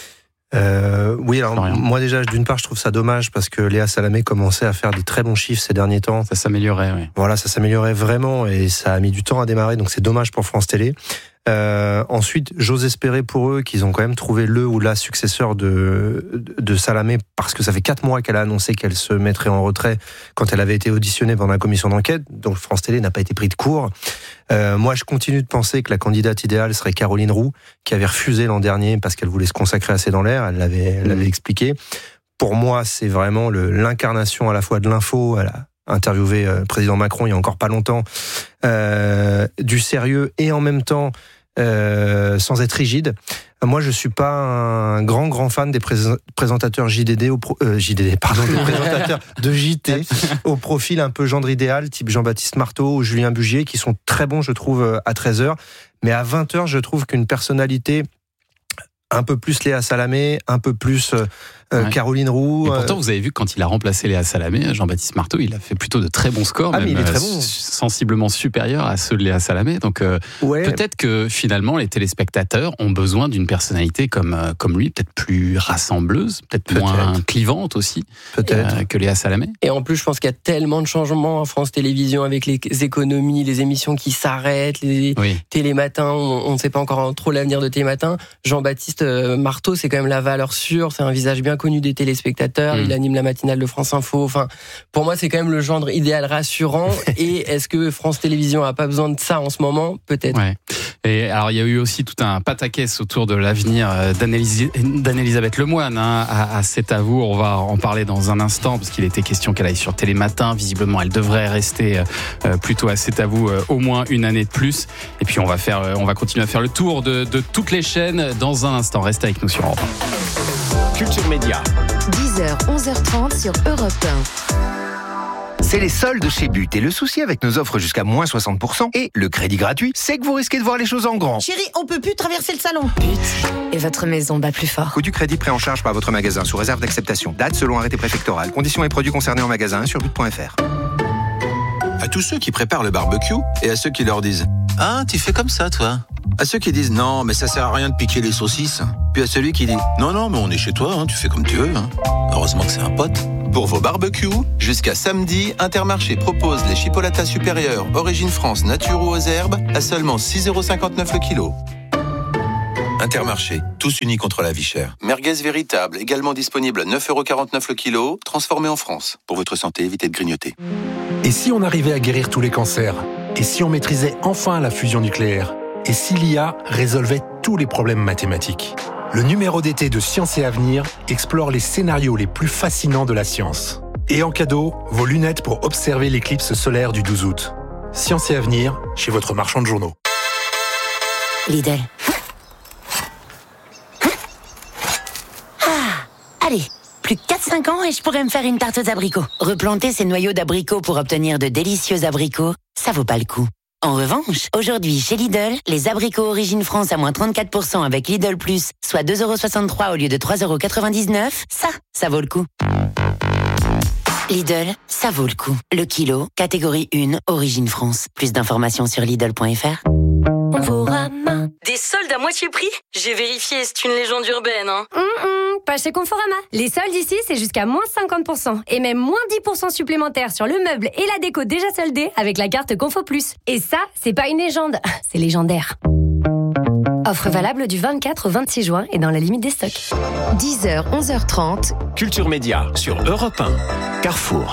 Euh, oui, alors moi déjà, d'une part, je trouve ça dommage parce que Léa Salamé commençait à faire des très bons chiffres ces derniers temps. Ça s'améliorait, oui. Voilà, ça s'améliorait vraiment et ça a mis du temps à démarrer, donc c'est dommage pour France Télé. Euh, ensuite, j'ose espérer pour eux qu'ils ont quand même trouvé le ou la successeur de, de Salamé, parce que ça fait quatre mois qu'elle a annoncé qu'elle se mettrait en retrait quand elle avait été auditionnée pendant la commission d'enquête, donc France Télé n'a pas été pris de court. Euh, moi, je continue de penser que la candidate idéale serait Caroline Roux, qui avait refusé l'an dernier parce qu'elle voulait se consacrer à C'est dans l'air, elle l'avait, elle l'avait expliqué. Pour moi, c'est vraiment le, l'incarnation à la fois de l'info, elle a interviewé le président Macron il y a encore pas longtemps, euh, du sérieux et en même temps Euh, sans être rigide. Moi, je suis pas un grand grand fan des prés- présentateurs J D D, au pro- euh, J D D, pardon, des présentateurs de J T au profil un peu gendre idéal, type Jean-Baptiste Marteau ou Julien Bugier, qui sont très bons, je trouve, à treize heures. Mais à vingt heures, je trouve qu'une personnalité un peu plus Léa Salamé, un peu plus euh, ouais. Caroline Roux. Et pourtant, vous avez vu que quand il a remplacé Léa Salamé, Jean-Baptiste Marteau, il a fait plutôt de très bons scores, ah, même mais il est très bon. sensiblement supérieurs à ceux de Léa Salamé. Donc euh, ouais. peut-être que finalement, les téléspectateurs ont besoin d'une personnalité comme euh, comme lui, peut-être plus rassembleuse, peut-être, peut-être. moins clivante aussi, peut-être euh, que Léa Salamé. Et en plus, je pense qu'il y a tellement de changements en France Télévisions avec les économies, les émissions qui s'arrêtent, les oui. télématins. On ne sait pas encore trop l'avenir de Télématin. Jean-Baptiste Marteau, c'est quand même la valeur sûre, c'est un visage bien connu des téléspectateurs, mmh. il anime la matinale de France Info. Enfin, pour moi, c'est quand même le genre idéal rassurant. Et est-ce que France Télévisions a pas besoin de ça en ce moment ? Peut-être. Ouais. Et alors, il y a eu aussi tout un pataquès autour de l'avenir d'Anne-Elisabeth Lemoine. Hein, à, à C'est à vous. On va en parler dans un instant parce qu'il était question qu'elle aille sur Télématin. Visiblement, elle devrait rester euh, plutôt à C'est à vous euh, au moins une année de plus. Et puis, on va faire, euh, on va continuer à faire le tour de, de toutes les chaînes dans un instant. Restez avec nous sur Europe un. Culture Média. dix heures, onze heures trente sur Europe un. C'est les soldes chez But. Et le souci avec nos offres jusqu'à moins soixante pour cent et le crédit gratuit, c'est que vous risquez de voir les choses en grand. Chérie, on peut plus traverser le salon. But. Et votre maison bat plus fort. Coût du crédit pris en charge par votre magasin sous réserve d'acceptation. Date selon arrêté préfectoral. Conditions et produits concernés en magasin sur but point f r. À tous ceux qui préparent le barbecue et à ceux qui leur disent « Ah, tu fais comme ça, toi ?» À ceux qui disent « Non, mais ça sert à rien de piquer les saucisses ». Puis à celui qui dit « Non, non, mais on est chez toi, hein, tu fais comme tu veux. Hein. » Heureusement que c'est un pote. Pour vos barbecues, jusqu'à samedi, Intermarché propose les chipolatas supérieurs Origine France nature ou aux herbes à seulement six euros cinquante-neuf le kilo. Intermarché, tous unis contre la vie chère. Merguez véritable, également disponible à neuf euros quarante-neuf le kilo, transformé en France. Pour votre santé, évitez de grignoter. Et si on arrivait à guérir tous les cancers ? Et si on maîtrisait enfin la fusion nucléaire ? Et si l'I A résolvait tous les problèmes mathématiques ? Le numéro d'été de Science et Avenir explore les scénarios les plus fascinants de la science. Et en cadeau, vos lunettes pour observer l'éclipse solaire du douze août. Science et Avenir, chez votre marchand de journaux. Lidl. Ah, allez, plus que quatre cinq ans et je pourrais me faire une tarte aux abricots. Replanter ces noyaux d'abricots pour obtenir de délicieux abricots, ça vaut pas le coup. En revanche, aujourd'hui, chez Lidl, les abricots Origine France à moins trente-quatre pour cent avec Lidl Plus, soit deux euros soixante-trois au lieu de trois euros quatre-vingt-dix-neuf, ça, ça vaut le coup. Lidl, ça vaut le coup. Le kilo, catégorie un, Origine France. Plus d'informations sur Lidl point f r. Conforama. Des soldes à moitié prix ? J'ai vérifié, c'est une légende urbaine. Hein. Mmh, pas chez Conforama. Les soldes ici, c'est jusqu'à moins cinquante pour cent. Et même moins dix pour cent supplémentaires sur le meuble et la déco déjà soldés avec la carte Confo Plus. Et ça, c'est pas une légende, c'est légendaire. Offre valable du vingt-quatre au vingt-six juin et dans la limite des stocks. dix heures, onze heures trente. Culture Média sur Europe un. Carrefour.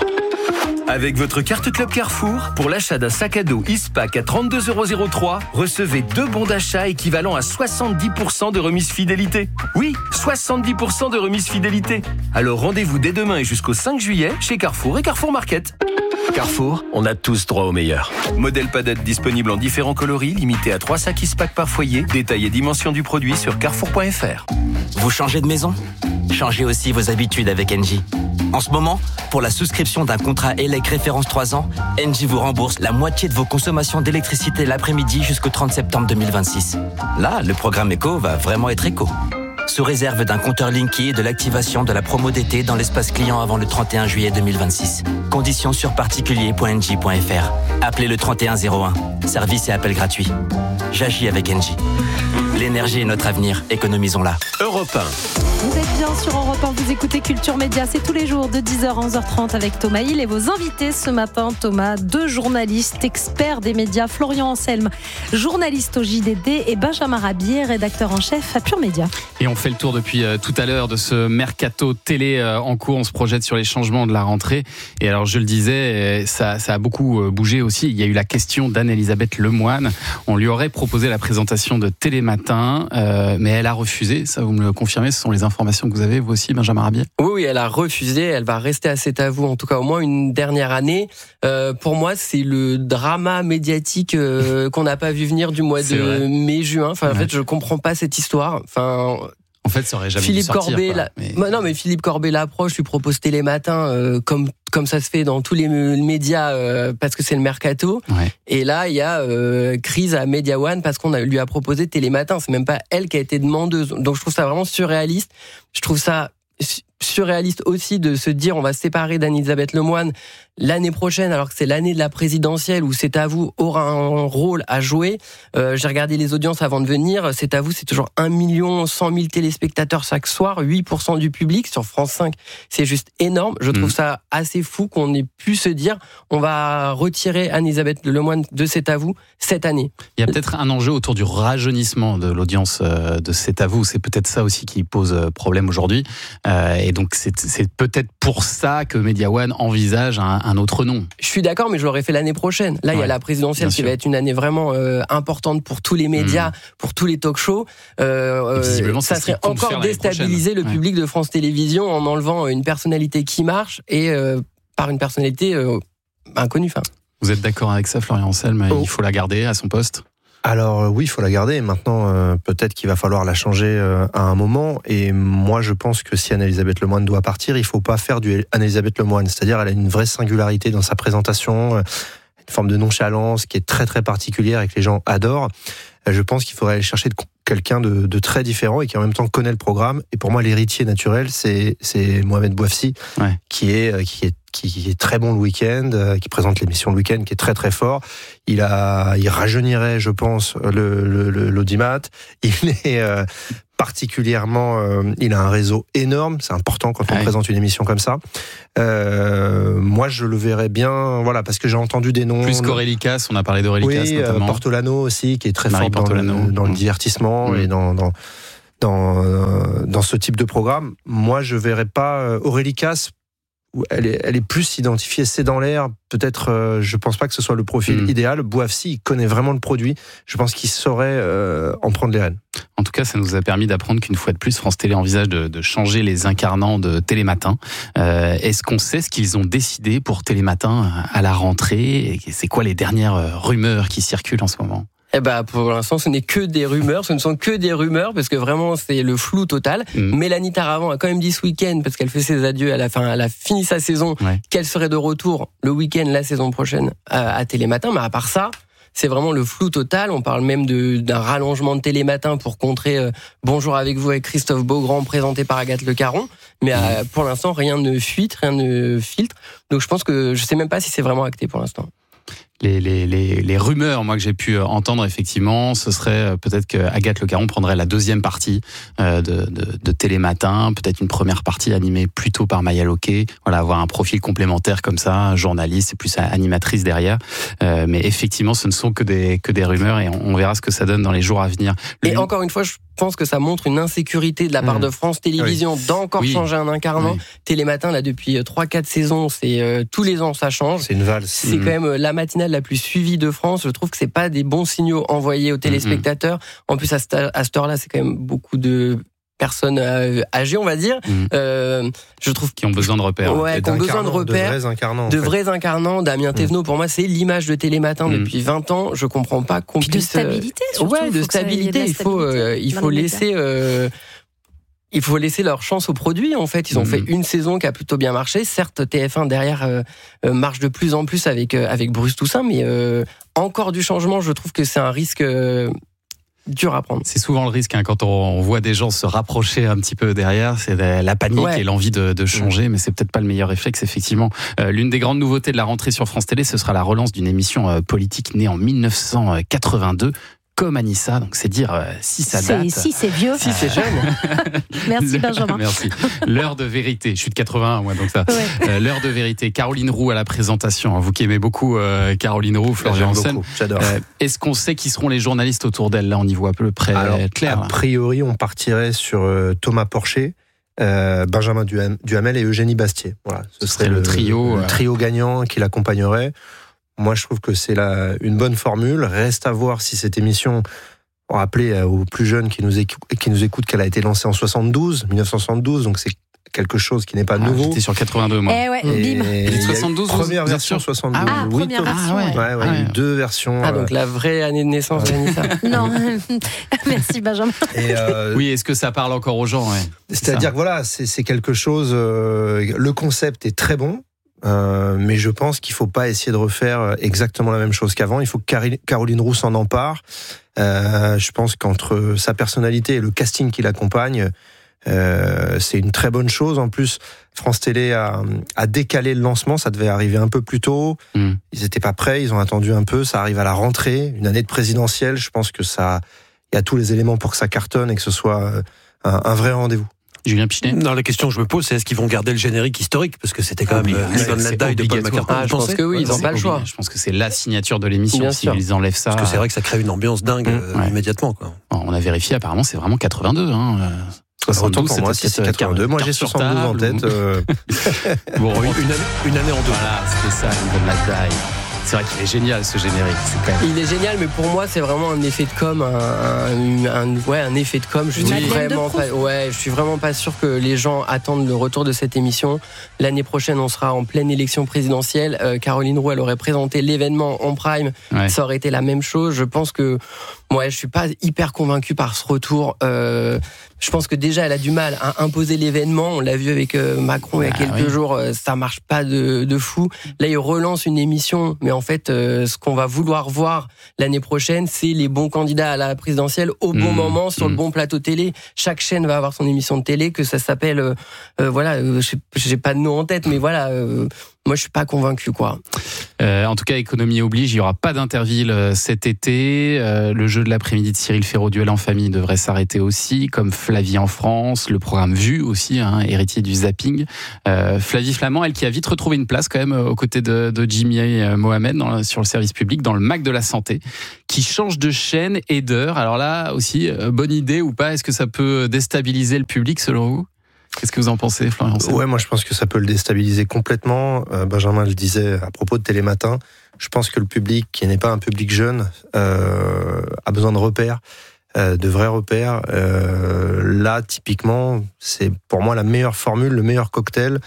Avec votre carte Club Carrefour, pour l'achat d'un sac à dos Ispac à trente-deux euros trois, recevez deux bons d'achat équivalent à soixante-dix pour cent de remise fidélité. Oui, soixante-dix pour cent de remise fidélité. Alors rendez-vous dès demain et jusqu'au cinq juillet chez Carrefour et Carrefour Market. Carrefour, on a tous droit au meilleur. Modèle padette disponible en différents coloris, limité à trois sacs Ispac par foyer. Détail et dimension du produit sur carrefour point f r. Vous changez de maison ? Changez aussi vos habitudes avec Engie. En ce moment, pour la souscription d'un contrat E L E C référence trois ans, Engie vous rembourse la moitié de vos consommations d'électricité l'après-midi jusqu'au trente septembre deux mille vingt-six. Là, le programme éco va vraiment être éco. Sous réserve d'un compteur Linky et de l'activation de la promo d'été dans l'espace client avant le trente et un juillet deux mille vingt-six. Conditions sur particulier point engie point f r. Appelez le trente et un zéro un. Service et appel gratuit. J'agis avec Engie. L'énergie est notre avenir, économisons-la. Europe un. Vous êtes bien sur Europe un, vous écoutez Culture Média, c'est tous les jours de dix heures à onze heures trente avec Thomas Hill et vos invités ce matin, Thomas, deux journalistes experts des médias, Florian Anselme, journaliste au J D D et Benjamin Rabier, rédacteur en chef à Pure Média. Et on fait le tour depuis euh, tout à l'heure de ce mercato télé euh, en cours, on se projette sur les changements de la rentrée et alors je le disais, ça, ça a beaucoup euh, bougé aussi, il y a eu la question d'Anne-Elisabeth Lemoine, on lui aurait proposé la présentation de Télématin, euh, mais elle a refusé, ça vous me le confirmez, ce sont les informations que vous avez, vous aussi, Benjamin Rabier ? Oui, oui, elle a refusé, elle va rester à C'est à vous, en tout cas au moins une dernière année. Euh, pour moi, c'est le drama médiatique euh, qu'on n'a pas vu venir du mois c'est de mai-juin. Enfin, ouais. En fait, je comprends pas cette histoire. Enfin... En fait, ça aurait jamais Philippe dû sortir, Corbet, quoi, la... mais... non mais Philippe Corbet l'approche, lui propose Télématin euh, comme comme ça se fait dans tous les médias euh, parce que c'est le mercato. Ouais. Et là, il y a euh, crise à Media One parce qu'on a, lui a proposé Télématin. C'est même pas elle qui a été demandeuse. Donc je trouve ça vraiment surréaliste. Je trouve ça surréaliste aussi de se dire on va se séparer d'Anne-Elisabeth Lemoine l'année prochaine alors que c'est l'année de la présidentielle où C'est à vous aura un rôle à jouer. Euh, j'ai regardé les audiences avant de venir. C'est à vous, c'est toujours un million cent mille téléspectateurs chaque soir, huit pour cent du public sur France cinq. C'est juste énorme. Je trouve mmh. ça assez fou qu'on ait pu se dire on va retirer Anne-Elisabeth Lemoine de C'est à vous cette année. Il y a peut-être un enjeu autour du rajeunissement de l'audience de C'est à vous. C'est peut-être ça aussi qui pose problème aujourd'hui. Euh, et donc c'est, c'est peut-être pour ça que Media One envisage un, un autre nom. Je suis d'accord, mais je l'aurais fait l'année prochaine. Là, il ouais, y a la présidentielle qui va être une année vraiment euh, importante pour tous les médias, mmh. pour tous les talk-shows. Euh, euh, ça serait encore déstabiliser le ouais. public de France Télévisions en enlevant une personnalité qui marche et euh, par une personnalité euh, inconnue. Fin. Vous êtes d'accord avec ça, Florian Anselme ? Oh. Il faut la garder à son poste ? Alors oui, il faut la garder. Maintenant, euh, peut-être qu'il va falloir la changer euh, à un moment. Et moi, je pense que si Anne-Elisabeth Lemoine doit partir, il faut pas faire du Anne-Elisabeth Lemoine. C'est-à-dire, elle a une vraie singularité dans sa présentation, une forme de nonchalance qui est très très particulière et que les gens adorent. Je pense qu'il faudrait aller chercher de quelqu'un de, de très différent et qui en même temps connaît le programme. Et pour moi, l'héritier naturel, c'est, c'est Mohamed Bouafsi, ouais. qui est qui est qui est très bon le week-end, qui présente l'émission le week-end, qui est très très fort. Il a, il rajeunirait, je pense, le, le, le l'audimat. Il est euh, particulièrement, euh, il a un réseau énorme. C'est important quand on ouais. présente une émission comme ça. Euh, moi, je le verrais bien, voilà, parce que j'ai entendu des noms. Plus qu'Aurélie Casse, on a parlé d'Aurélie Casse oui, notamment. Oui, Portolano aussi, qui est très Marie fort dans le, dans le divertissement mmh. et dans, dans dans dans ce type de programme. Moi, je verrais pas Aurélie Casse. Elle est, elle est plus identifiée, c'est dans l'air. Peut-être, euh, je pense pas que ce soit le profil mmh. idéal. Bouafsi, il connaît vraiment le produit. Je pense qu'il saurait euh, en prendre les rênes. En tout cas, ça nous a permis d'apprendre qu'une fois de plus, France Télé envisage de, de changer les incarnants de Télématin. Euh, est-ce qu'on sait ce qu'ils ont décidé pour Télématin à la rentrée ? Et c'est quoi les dernières rumeurs qui circulent en ce moment ? Eh ben, pour l'instant, ce n'est que des rumeurs. Ce ne sont que des rumeurs parce que vraiment, c'est le flou total. Mmh. Mélanie Taravant a quand même dit ce week-end, parce qu'elle fait ses adieux à la fin, elle a fini sa saison, ouais. qu'elle serait de retour le week-end, la saison prochaine, à, à Télématin. Mais à part ça, c'est vraiment le flou total. On parle même de, d'un rallongement de Télématin pour contrer euh, Bonjour avec vous avec Christophe Beaugrand, présenté par Agathe Le Caron. Mais euh, pour l'instant, rien ne fuite, rien ne filtre. Donc je pense que je sais même pas si c'est vraiment acté pour l'instant. Les, les, les, les rumeurs, moi, que j'ai pu entendre, effectivement, ce serait peut-être que Agathe Le Caron prendrait la deuxième partie de, de, de Télématin, peut-être une première partie animée plutôt par Maya Loquet, voilà, avoir un profil complémentaire comme ça, journaliste et plus animatrice derrière. Euh, mais effectivement, ce ne sont que des, que des rumeurs et on, on verra ce que ça donne dans les jours à venir. Le... Et encore une fois, je pense que ça montre une insécurité de la part mmh. de France Télévisions oui. d'encore oui. changer un incarnant. Oui. Télématin, là, depuis trois quatre saisons, c'est euh, tous les ans, ça change. C'est une valse. C'est mmh. quand même la matinale la plus suivie de France. Je trouve que c'est pas des bons signaux envoyés aux téléspectateurs. Mmh. En plus, à, sta- à cette heure-là, c'est quand même beaucoup de personnes euh, âgées, on va dire. Mmh. Euh, je trouve qui ont besoin de repères. Ouais, qui ont besoin de repères. De vrais incarnants. De vrais incarnants. Damien mmh. Thévenot, pour moi, c'est l'image de Télématin mmh. depuis vingt ans. Je comprends pas qu'on Puis puisse. De stabilité, surtout. Ouais, de stabilité. Il faut, euh, il faut laisser. Euh, Il faut laisser leur chance au produit. En fait, ils ont mmh. fait une saison qui a plutôt bien marché. Certes, T F un derrière euh, marche de plus en plus avec euh, avec Bruce Toussaint, mais euh, encore du changement. Je trouve que c'est un risque euh, dur à prendre. C'est souvent le risque hein, quand on voit des gens se rapprocher un petit peu derrière, c'est la panique ouais. et l'envie de, de changer, mmh. mais c'est peut-être pas le meilleur réflexe. Effectivement, euh, l'une des grandes nouveautés de la rentrée sur France Télé, ce sera la relance d'une émission euh, politique née en dix-neuf cent quatre-vingt-deux. Comme Anissa, donc c'est dire euh, si ça date. C'est, si c'est vieux. Si c'est jeune. Merci Benjamin. Merci. L'heure de vérité. Je suis de quatre-vingt-un, moi, donc ça. Ouais. Euh, l'heure de vérité. Caroline Roux à la présentation. Vous qui aimez beaucoup euh, Caroline Roux, Florian Anselme. J'adore. Euh, est-ce qu'on sait qui seront les journalistes autour d'elle ? Là, on y voit à peu près Alors, clair. A priori, on partirait sur euh, Thomas Porcher, euh, Benjamin Duhamel et Eugénie Bastier. Voilà. Ce, Ce serait le, le trio. Le euh... trio gagnant qui l'accompagnerait. Moi, je trouve que c'est la, une bonne formule. Reste à voir si cette émission, on rappelait aux plus jeunes qui nous, écou- qui nous écoutent qu'elle a été lancée en soixante-douze, dix-neuf cent soixante-douze, donc c'est quelque chose qui n'est pas ah, nouveau. J'étais sur quatre-vingt-deux, moi. Eh ouais, et bim. Et soixante-douze, première version soixante-douze. Ah, oui, première version. Ouais, ouais, ouais, ouais. deux versions. Ah, donc la vraie année de naissance d'Anissa. Non, merci Benjamin. Et euh, oui, est-ce que ça parle encore aux gens ouais. C'est-à-dire que voilà, c'est, c'est quelque chose. Euh, le concept est très bon. Euh, mais je pense qu'il ne faut pas essayer de refaire exactement la même chose qu'avant. Il faut que Caroline Roux s'en empare. Euh, je pense qu'entre sa personnalité et le casting qui l'accompagne, euh, c'est une très bonne chose. En plus, France Télé a, a décalé le lancement. Ça devait arriver un peu plus tôt. Mm. Ils n'étaient pas prêts. Ils ont attendu un peu. Ça arrive à la rentrée. Une année de présidentielle. Je pense que ça, il y a tous les éléments pour que ça cartonne et que ce soit un, un vrai rendez-vous. Julien Pichenet. Non, la question que je me pose, c'est est-ce qu'ils vont garder le générique historique ? Parce que c'était quand même Live and Let Die de Paul McCartney. Ah, je pense que oui, ils n'ont pas le choix. Je pense que c'est la signature de l'émission s'ils enlèvent ça. Parce que c'est vrai que ça crée une ambiance dingue mmh, euh, ouais. immédiatement. Quoi. On a vérifié, apparemment, c'est vraiment quatre-vingt-deux. Hein. soixante-douze, pour moi, c'était c'est quatre-vingt-deux. Moi, j'ai soixante-douze en tête. Euh... bon, une, une, année, une année en deux. Voilà, c'était ça, le niveau de la taille. C'est vrai qu'il est génial ce générique. C'est quand même... Il est génial, mais pour moi c'est vraiment un effet de com, un, un, un, ouais, un effet de com. Je suis oui. vraiment pas, ouais, je suis vraiment pas sûr que les gens attendent le retour de cette émission. L'année prochaine, on sera en pleine élection présidentielle. Euh, Caroline Roux, elle aurait présenté l'événement en prime. Ouais. Ça aurait été la même chose. Je pense que, ouais, je suis pas hyper convaincu par ce retour. Euh, je pense que déjà elle a du mal à imposer l'événement. On l'a vu avec euh, Macron il y a ah, quelques oui. jours. Euh, ça marche pas de, de fou. Là, il relance une émission, mais en fait, euh, ce qu'on va vouloir voir l'année prochaine, c'est les bons candidats à la présidentielle au bon mmh, moment, sur mmh. le bon plateau télé. Chaque chaîne va avoir son émission de télé, que ça s'appelle, euh, euh, voilà, euh, j'ai pas de nom en tête, mais voilà, euh, moi je suis pas convaincu, quoi. Euh, en tout cas, économie oblige, il y aura pas d'Interville cet été. Euh, le jeu de l'après-midi de Cyril Ferraud, Duel en famille, devrait s'arrêter aussi, comme Flavie en France, le programme Vue aussi, hein, héritier du zapping. Euh, Flavie Flamand, elle qui a vite retrouvé une place quand même aux côtés de, de Jimmy Mohamed dans, sur le service public, dans le Mac de la santé, qui change de chaîne et d'heure. Alors là aussi, euh, bonne idée ou pas? Est-ce que ça peut déstabiliser le public selon vous? Qu'est-ce que vous en pensez, Florian? Ouais, moi je pense que ça peut le déstabiliser complètement. Euh, Benjamin le disait à propos de Télématin. Je pense que le public, qui n'est pas un public jeune, euh, a besoin de repères, euh, de vrais repères. Euh, là, typiquement, c'est pour moi la meilleure formule, le meilleur cocktail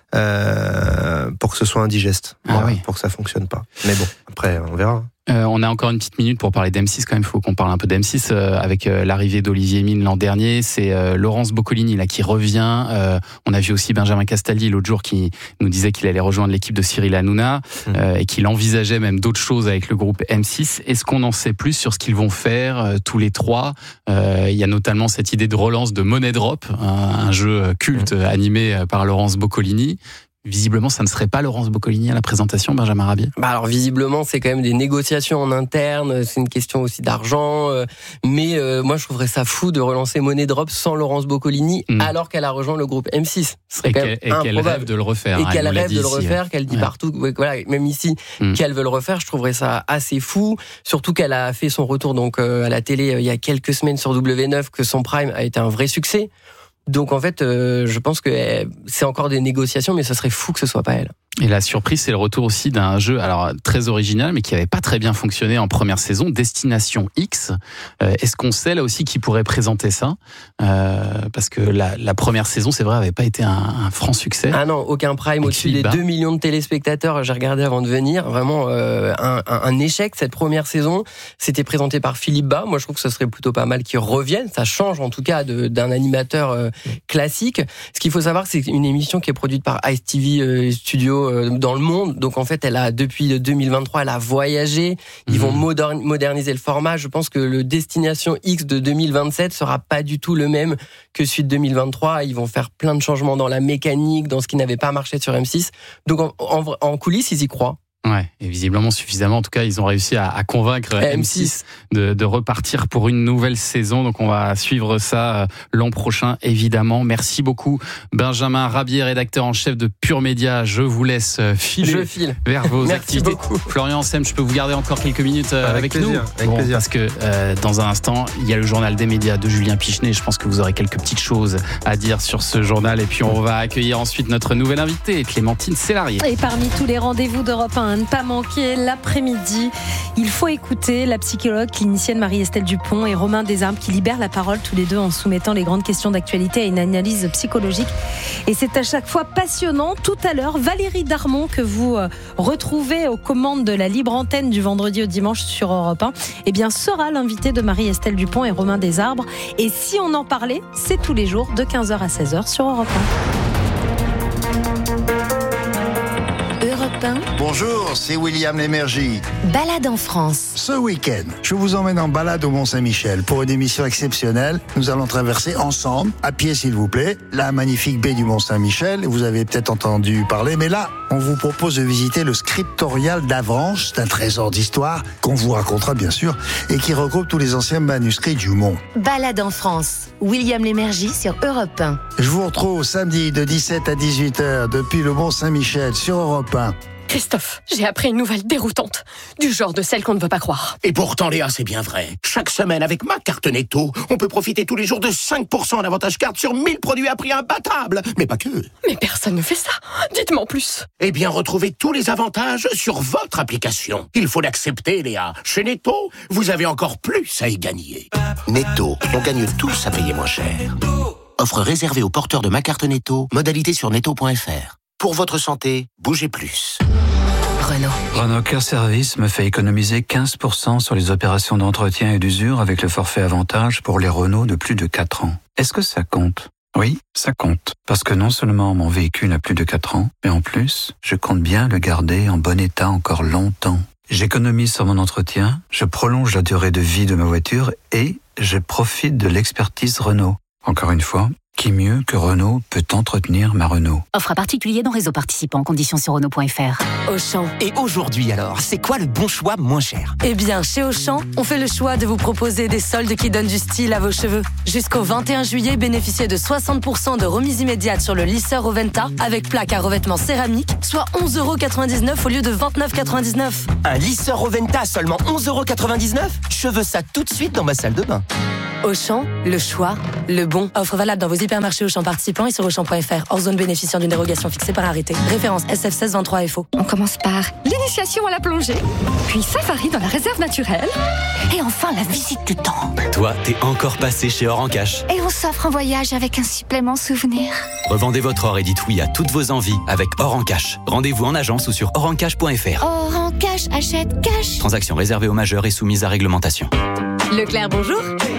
euh, pour que ce soit indigeste, ah voilà, oui. pour que ça fonctionne pas. Mais bon, après, on verra. Euh, on a encore une petite minute pour parler d'M six quand même, il faut qu'on parle un peu d'M six euh, avec euh, l'arrivée d'Olivier Mine l'an dernier, c'est euh, Laurence Boccolini là qui revient, euh, on a vu aussi Benjamin Castaldi l'autre jour qui nous disait qu'il allait rejoindre l'équipe de Cyril Hanouna euh, et qu'il envisageait même d'autres choses avec le groupe M six. Est-ce qu'on en sait plus sur ce qu'ils vont faire euh, tous les trois? euh, Il y a notamment cette idée de relance de Money Drop, un, un jeu culte mmh. animé par Laurence Boccolini. Visiblement, ça ne serait pas Laurence Boccolini à la présentation, Benjamin Rabier? Bah alors visiblement, c'est quand même des négociations en interne, c'est une question aussi d'argent, euh, mais euh, moi je trouverais ça fou de relancer Money Drop sans Laurence Boccolini, mmh. alors qu'elle a rejoint le groupe M six. Ce serait et quand qu'elle, même et qu'elle rêve de le refaire. Et hein, qu'elle rêve de le ici, refaire, ouais. qu'elle dit ouais. partout, ouais, voilà, même ici, mmh. qu'elle veut le refaire, je trouverais ça assez fou, surtout qu'elle a fait son retour donc euh, à la télé euh, il y a quelques semaines sur W neuf, que son prime a été un vrai succès. Donc en fait, euh, je pense que euh, c'est encore des négociations, mais ce serait fou que ce soit pas elle. Et la surprise, c'est le retour aussi d'un jeu alors très original, mais qui n'avait pas très bien fonctionné en première saison, Destination X. Euh, est-ce qu'on sait là aussi qui pourrait présenter ça? euh, Parce que la, la première saison, c'est vrai, n'avait pas été un, un franc succès. Ah non, aucun prime Avec au-dessus des deux millions de téléspectateurs. J'ai regardé avant de venir, vraiment euh, un, un, un échec cette première saison. C'était présenté par Philippe Bas. Moi, je trouve que ce serait plutôt pas mal qu'il revienne. Ça change en tout cas de, d'un animateur euh, classique. Ce qu'il faut savoir, c'est une émission qui est produite par Ice T V euh, Studio dans le monde. Donc en fait, elle a depuis deux mille vingt-trois, elle a voyagé. Ils mmh. vont modern, moderniser le format. Je pense que le Destination X de deux mille vingt-sept sera pas du tout le même que celui de deux mille vingt-trois. Ils vont faire plein de changements dans la mécanique, dans ce qui n'avait pas marché sur M six. Donc en, en, en coulisses, ils y croient. Ouais, et visiblement suffisamment. En tout cas, ils ont réussi à, à convaincre M six de, de repartir pour une nouvelle saison. Donc, on va suivre ça l'an prochain, évidemment. Merci beaucoup, Benjamin Rabier, rédacteur en chef de Pure Média. Je vous laisse filer Je file. vers vos Merci activités. Beaucoup. Florian Sem, je peux vous garder encore quelques minutes avec, avec nous, plaisir, avec bon, plaisir. Parce que euh, dans un instant, il y a le journal des médias de Julien Pichenet. Je pense que vous aurez quelques petites choses à dire sur ce journal. Et puis, on va accueillir ensuite notre nouvelle invitée, Clémentine Célarié. Et parmi tous les rendez-vous d'Europe un, à ne pas manquer, l'après-midi, il faut écouter la psychologue clinicienne Marie-Estelle Dupont et Romain Desarmes qui libèrent la parole tous les deux en soumettant les grandes questions d'actualité à une analyse psychologique. Et c'est à chaque fois passionnant. Tout à l'heure, Valérie Darmon, que vous retrouvez aux commandes de la libre antenne du vendredi au dimanche sur Europe un, eh bien, sera l'invitée de Marie-Estelle Dupont et Romain Desarmes. Et si on en parlait, c'est tous les jours de quinze heures à seize heures sur Europe un. Bonjour, c'est William Lémergie. Balade en France. Ce week-end, je vous emmène en balade au Mont-Saint-Michel pour une émission exceptionnelle. Nous allons traverser ensemble, à pied s'il vous plaît, la magnifique baie du Mont-Saint-Michel. Vous avez peut-être entendu parler, mais là, on vous propose de visiter le scriptorial d'Avranches. C'est un trésor d'histoire qu'on vous racontera bien sûr et qui regroupe tous les anciens manuscrits du Mont. Balade en France. William Lémergie sur Europe un. Je vous retrouve samedi de dix-sept à dix-huit heures depuis le Mont-Saint-Michel sur Europe un. Christophe, j'ai appris une nouvelle déroutante, du genre de celle qu'on ne veut pas croire. Et pourtant, Léa, c'est bien vrai. Chaque semaine, avec ma carte Netto, on peut profiter tous les jours de cinq pour cent d'avantage carte sur mille produits à prix imbattable. Mais pas que. Mais personne ne fait ça. Dites-moi en plus. Eh bien, retrouvez tous les avantages sur votre application. Il faut l'accepter, Léa. Chez Netto, vous avez encore plus à y gagner. Netto, on gagne tous à payer moins cher. Offre réservée aux porteurs de ma carte Netto. Modalité sur netto point f r. Pour votre santé, bougez plus. Renault. Renault Care Service me fait économiser quinze pour cent sur les opérations d'entretien et d'usure avec le forfait avantage pour les Renault de plus de quatre ans. Est-ce que ça compte ? Oui, ça compte. Parce que non seulement mon véhicule a plus de quatre ans, mais en plus, je compte bien le garder en bon état encore longtemps. J'économise sur mon entretien, je prolonge la durée de vie de ma voiture et je profite de l'expertise Renault. Encore une fois, qui mieux que Renault peut entretenir ma Renault ? Offre à particulier dans réseau participant, conditions sur Renault point f r. Auchan. Et aujourd'hui alors, c'est quoi le bon choix moins cher ? Eh bien, chez Auchan, on fait le choix de vous proposer des soldes qui donnent du style à vos cheveux. Jusqu'au vingt et un juillet, bénéficiez de soixante pour cent de remise immédiate sur le lisseur Oventa avec plaque à revêtement céramique, soit onze euros quatre-vingt-dix-neuf au lieu de vingt-neuf euros quatre-vingt-dix-neuf. Un lisseur Oventa à seulement onze euros quatre-vingt-dix-neuf ? Je veux ça tout de suite dans ma salle de bain. Auchan, le choix, le bon. Offre valable dans vos hypermarchés Auchan participants et sur Auchan point f r. Hors zone bénéficiant d'une dérogation fixée par arrêté. Référence S F seize vingt-trois F O. On commence par l'initiation à la plongée, puis safari dans la réserve naturelle, et enfin la visite du temple. Toi, t'es encore passé chez Or en Cash. Et on s'offre un voyage avec un supplément souvenir. Revendez votre or et dites oui à toutes vos envies avec Or en Cash. Rendez-vous en agence ou sur or en cash point f r. Or en Cash, achète cash. Transaction réservée aux majeurs et soumise à réglementation. Leclerc, bonjour.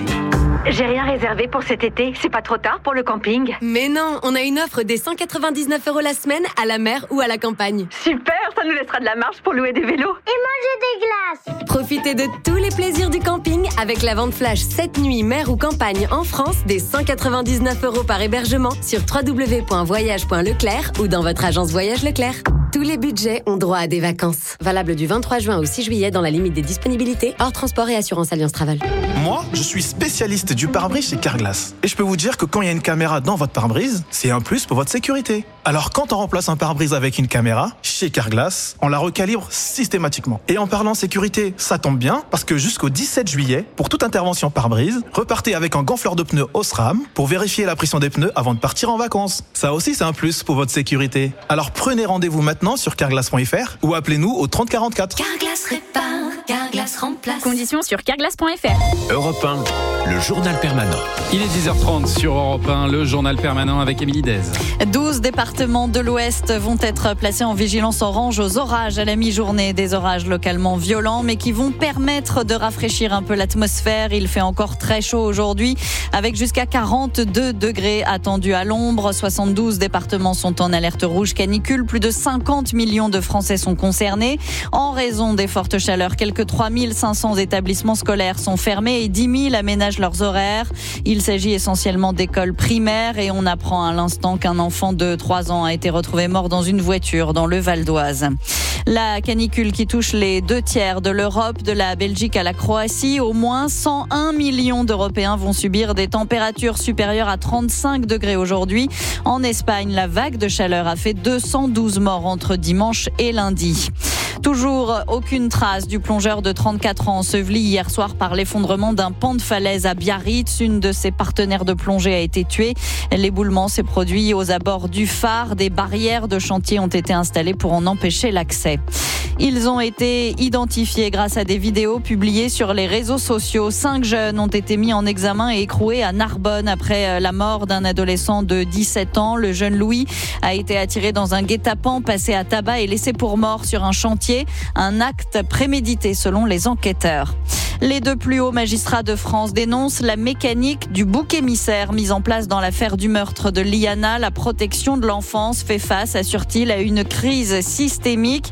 J'ai rien réservé pour cet été, c'est pas trop tard pour le camping? Mais non, on a une offre des cent quatre-vingt-dix-neuf euros la semaine à la mer ou à la campagne. Super, ça nous laissera de la marge pour louer des vélos. Et manger des glaces. Profitez de tous les plaisirs du camping avec la vente flash sept nuits mer ou campagne en France des cent quatre-vingt-dix-neuf euros par hébergement sur w w w point voyage point leclerc ou dans votre agence Voyage Leclerc. Tous les budgets ont droit à des vacances. Valable du vingt-trois juin au six juillet dans la limite des disponibilités, hors transport et assurance Alliance Travel. Moi, je suis spécialiste du pare-brise chez Carglass. Et je peux vous dire que quand il y a une caméra dans votre pare-brise, c'est un plus pour votre sécurité. Alors quand on remplace un pare-brise avec une caméra, chez Carglass, on la recalibre systématiquement. Et en parlant sécurité, ça tombe bien, parce que jusqu'au dix-sept juillet, pour toute intervention pare-brise, repartez avec un gonfleur de pneus Osram pour vérifier la pression des pneus avant de partir en vacances. Ça aussi, c'est un plus pour votre sécurité. Alors prenez rendez-vous maintenant sur carglass point f r ou appelez-nous au trente quarante-quatre. Carglass répare, Carglass remplace. Conditions sur carglass point f r. Europe un, le journal permanent. Il est dix heures trente sur Europe un, le journal permanent avec Émilie Dez. douze départements de l'Ouest vont être placés en vigilance orange aux orages à la mi-journée. Des orages localement violents, mais qui vont permettre de rafraîchir un peu l'atmosphère. Il fait encore très chaud aujourd'hui, avec jusqu'à quarante-deux degrés attendus à l'ombre. soixante-douze départements sont en alerte rouge canicule. Plus de cinquante millions de Français sont concernés. En raison des fortes chaleurs, quelques trois mille cinq cents établissements scolaires sont fermés et dix mille aménagent leurs horaires. Il s'agit essentiellement d'écoles primaires et on apprend à l'instant qu'un enfant de trois ans a été retrouvé mort dans une voiture dans le Val d'Oise. La canicule qui touche les deux tiers de l'Europe, de la Belgique à la Croatie, au moins cent un millions d'Européens vont subir des températures supérieures à trente-cinq degrés aujourd'hui. En Espagne, la vague de chaleur a fait deux cent douze morts entre dimanche et lundi. Toujours aucune trace du plongeur de trente-quatre ans enseveli hier soir par l'effondrement d'un pan de falaise à Biarritz. Une de ses partenaires de plongée a été tuée. L'éboulement s'est produit aux abords du phare. Des barrières de chantier ont été installées pour en empêcher l'accès. Ils ont été identifiés grâce à des vidéos publiées sur les réseaux sociaux. Cinq jeunes ont été mis en examen et écroués à Narbonne après la mort d'un adolescent de dix-sept ans. Le jeune Louis a été attiré dans un guet-apens, passé à tabac et laissé pour mort sur un chantier. Un acte prémédité selon les enquêteurs. Les deux plus hauts magistrats de France dénoncent la mécanique du bouc émissaire mise en place dans l'affaire du meurtre de Liana. La protection de l'enfance fait face, assure-t-il, à une crise systémique.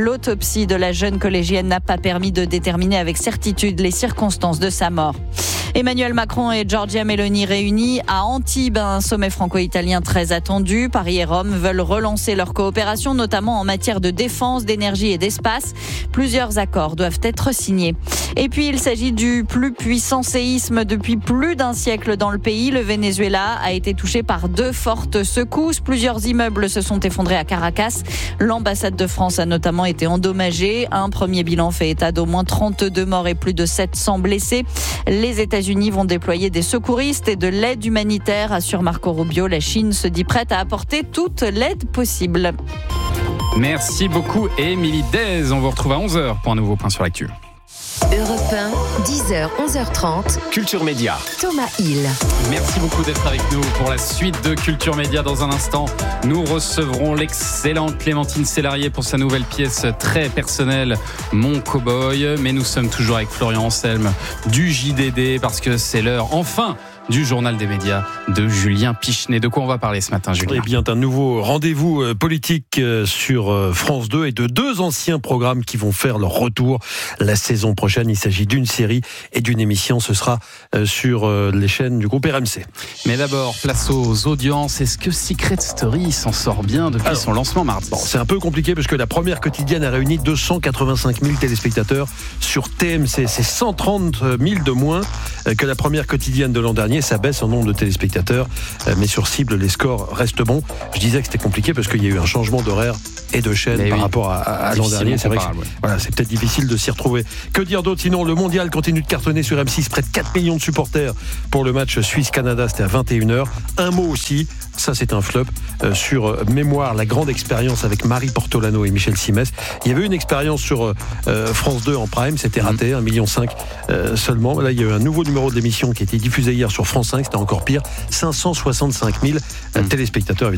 L'autopsie de la jeune collégienne n'a pas permis de déterminer avec certitude les circonstances de sa mort. Emmanuel Macron et Giorgia Meloni réunis à Antibes, un sommet franco-italien très attendu. Paris et Rome veulent relancer leur coopération, notamment en matière de défense, d'énergie et d'espace. Plusieurs accords doivent être signés. Et puis, il s'agit du plus puissant séisme depuis plus d'un siècle dans le pays. Le Venezuela a été touché par deux fortes secousses. Plusieurs immeubles se sont effondrés à Caracas. L'ambassade de France a notamment été endommagée. Un premier bilan fait état d'au moins trente-deux morts et plus de sept cents blessés. Les États-Unis vont déployer des secouristes et de l'aide humanitaire, assure Marco Rubio. La Chine se dit prête à apporter toute l'aide possible. Merci beaucoup, Émilie Dez. On vous retrouve à onze heures pour un nouveau point sur l'actu. Europe un, dix heures, onze heures trente. Culture Média. Thomas Hill. Merci beaucoup d'être avec nous pour la suite de Culture Média. Dans un instant, nous recevrons l'excellente Clémentine Célarier pour sa nouvelle pièce très personnelle, Mon Cowboy. Mais nous sommes toujours avec Florian Anselme du J D D parce que c'est l'heure, enfin, du journal des médias de Julien Pichenet. De quoi on va parler ce matin, Julien ? Eh bien, d'un nouveau rendez-vous politique sur France deux et de deux anciens programmes qui vont faire leur retour la saison prochaine. Il s'agit d'une série et d'une émission. Ce sera sur les chaînes du groupe R M C. Mais d'abord, place aux audiences. Est-ce que Secret Story s'en sort bien depuis Alors, son lancement mardi ? Bon, c'est un peu compliqué parce que la première quotidienne a réuni deux cent quatre-vingt-cinq mille téléspectateurs sur T M C. C'est cent trente mille de moins que la première quotidienne de l'an dernier. Ça baisse en nombre de téléspectateurs, mais sur cible, les scores restent bons. Je disais que c'était compliqué parce qu'il y a eu un changement d'horaire et de chaîne mais par oui. rapport à, à l'an dernier. C'est vrai que c'est, ouais. voilà, c'est peut-être difficile de s'y retrouver. Que dire d'autre sinon ? Le mondial continue de cartonner sur M six, près de quatre millions de supporters pour le match Suisse-Canada, c'était à vingt et une heures. Un mot aussi, ça c'est un flop, euh, sur Mémoire, la grande expérience avec Marie Portolano et Michel Simès. Il y avait eu une expérience sur euh, France deux en prime, c'était raté, un virgule cinq million euh, seulement. Là, il y a eu un nouveau numéro de l'émission qui a été diffusé hier sur France cinq, c'était encore pire, cinq cent soixante-cinq mille mmh. téléspectateurs.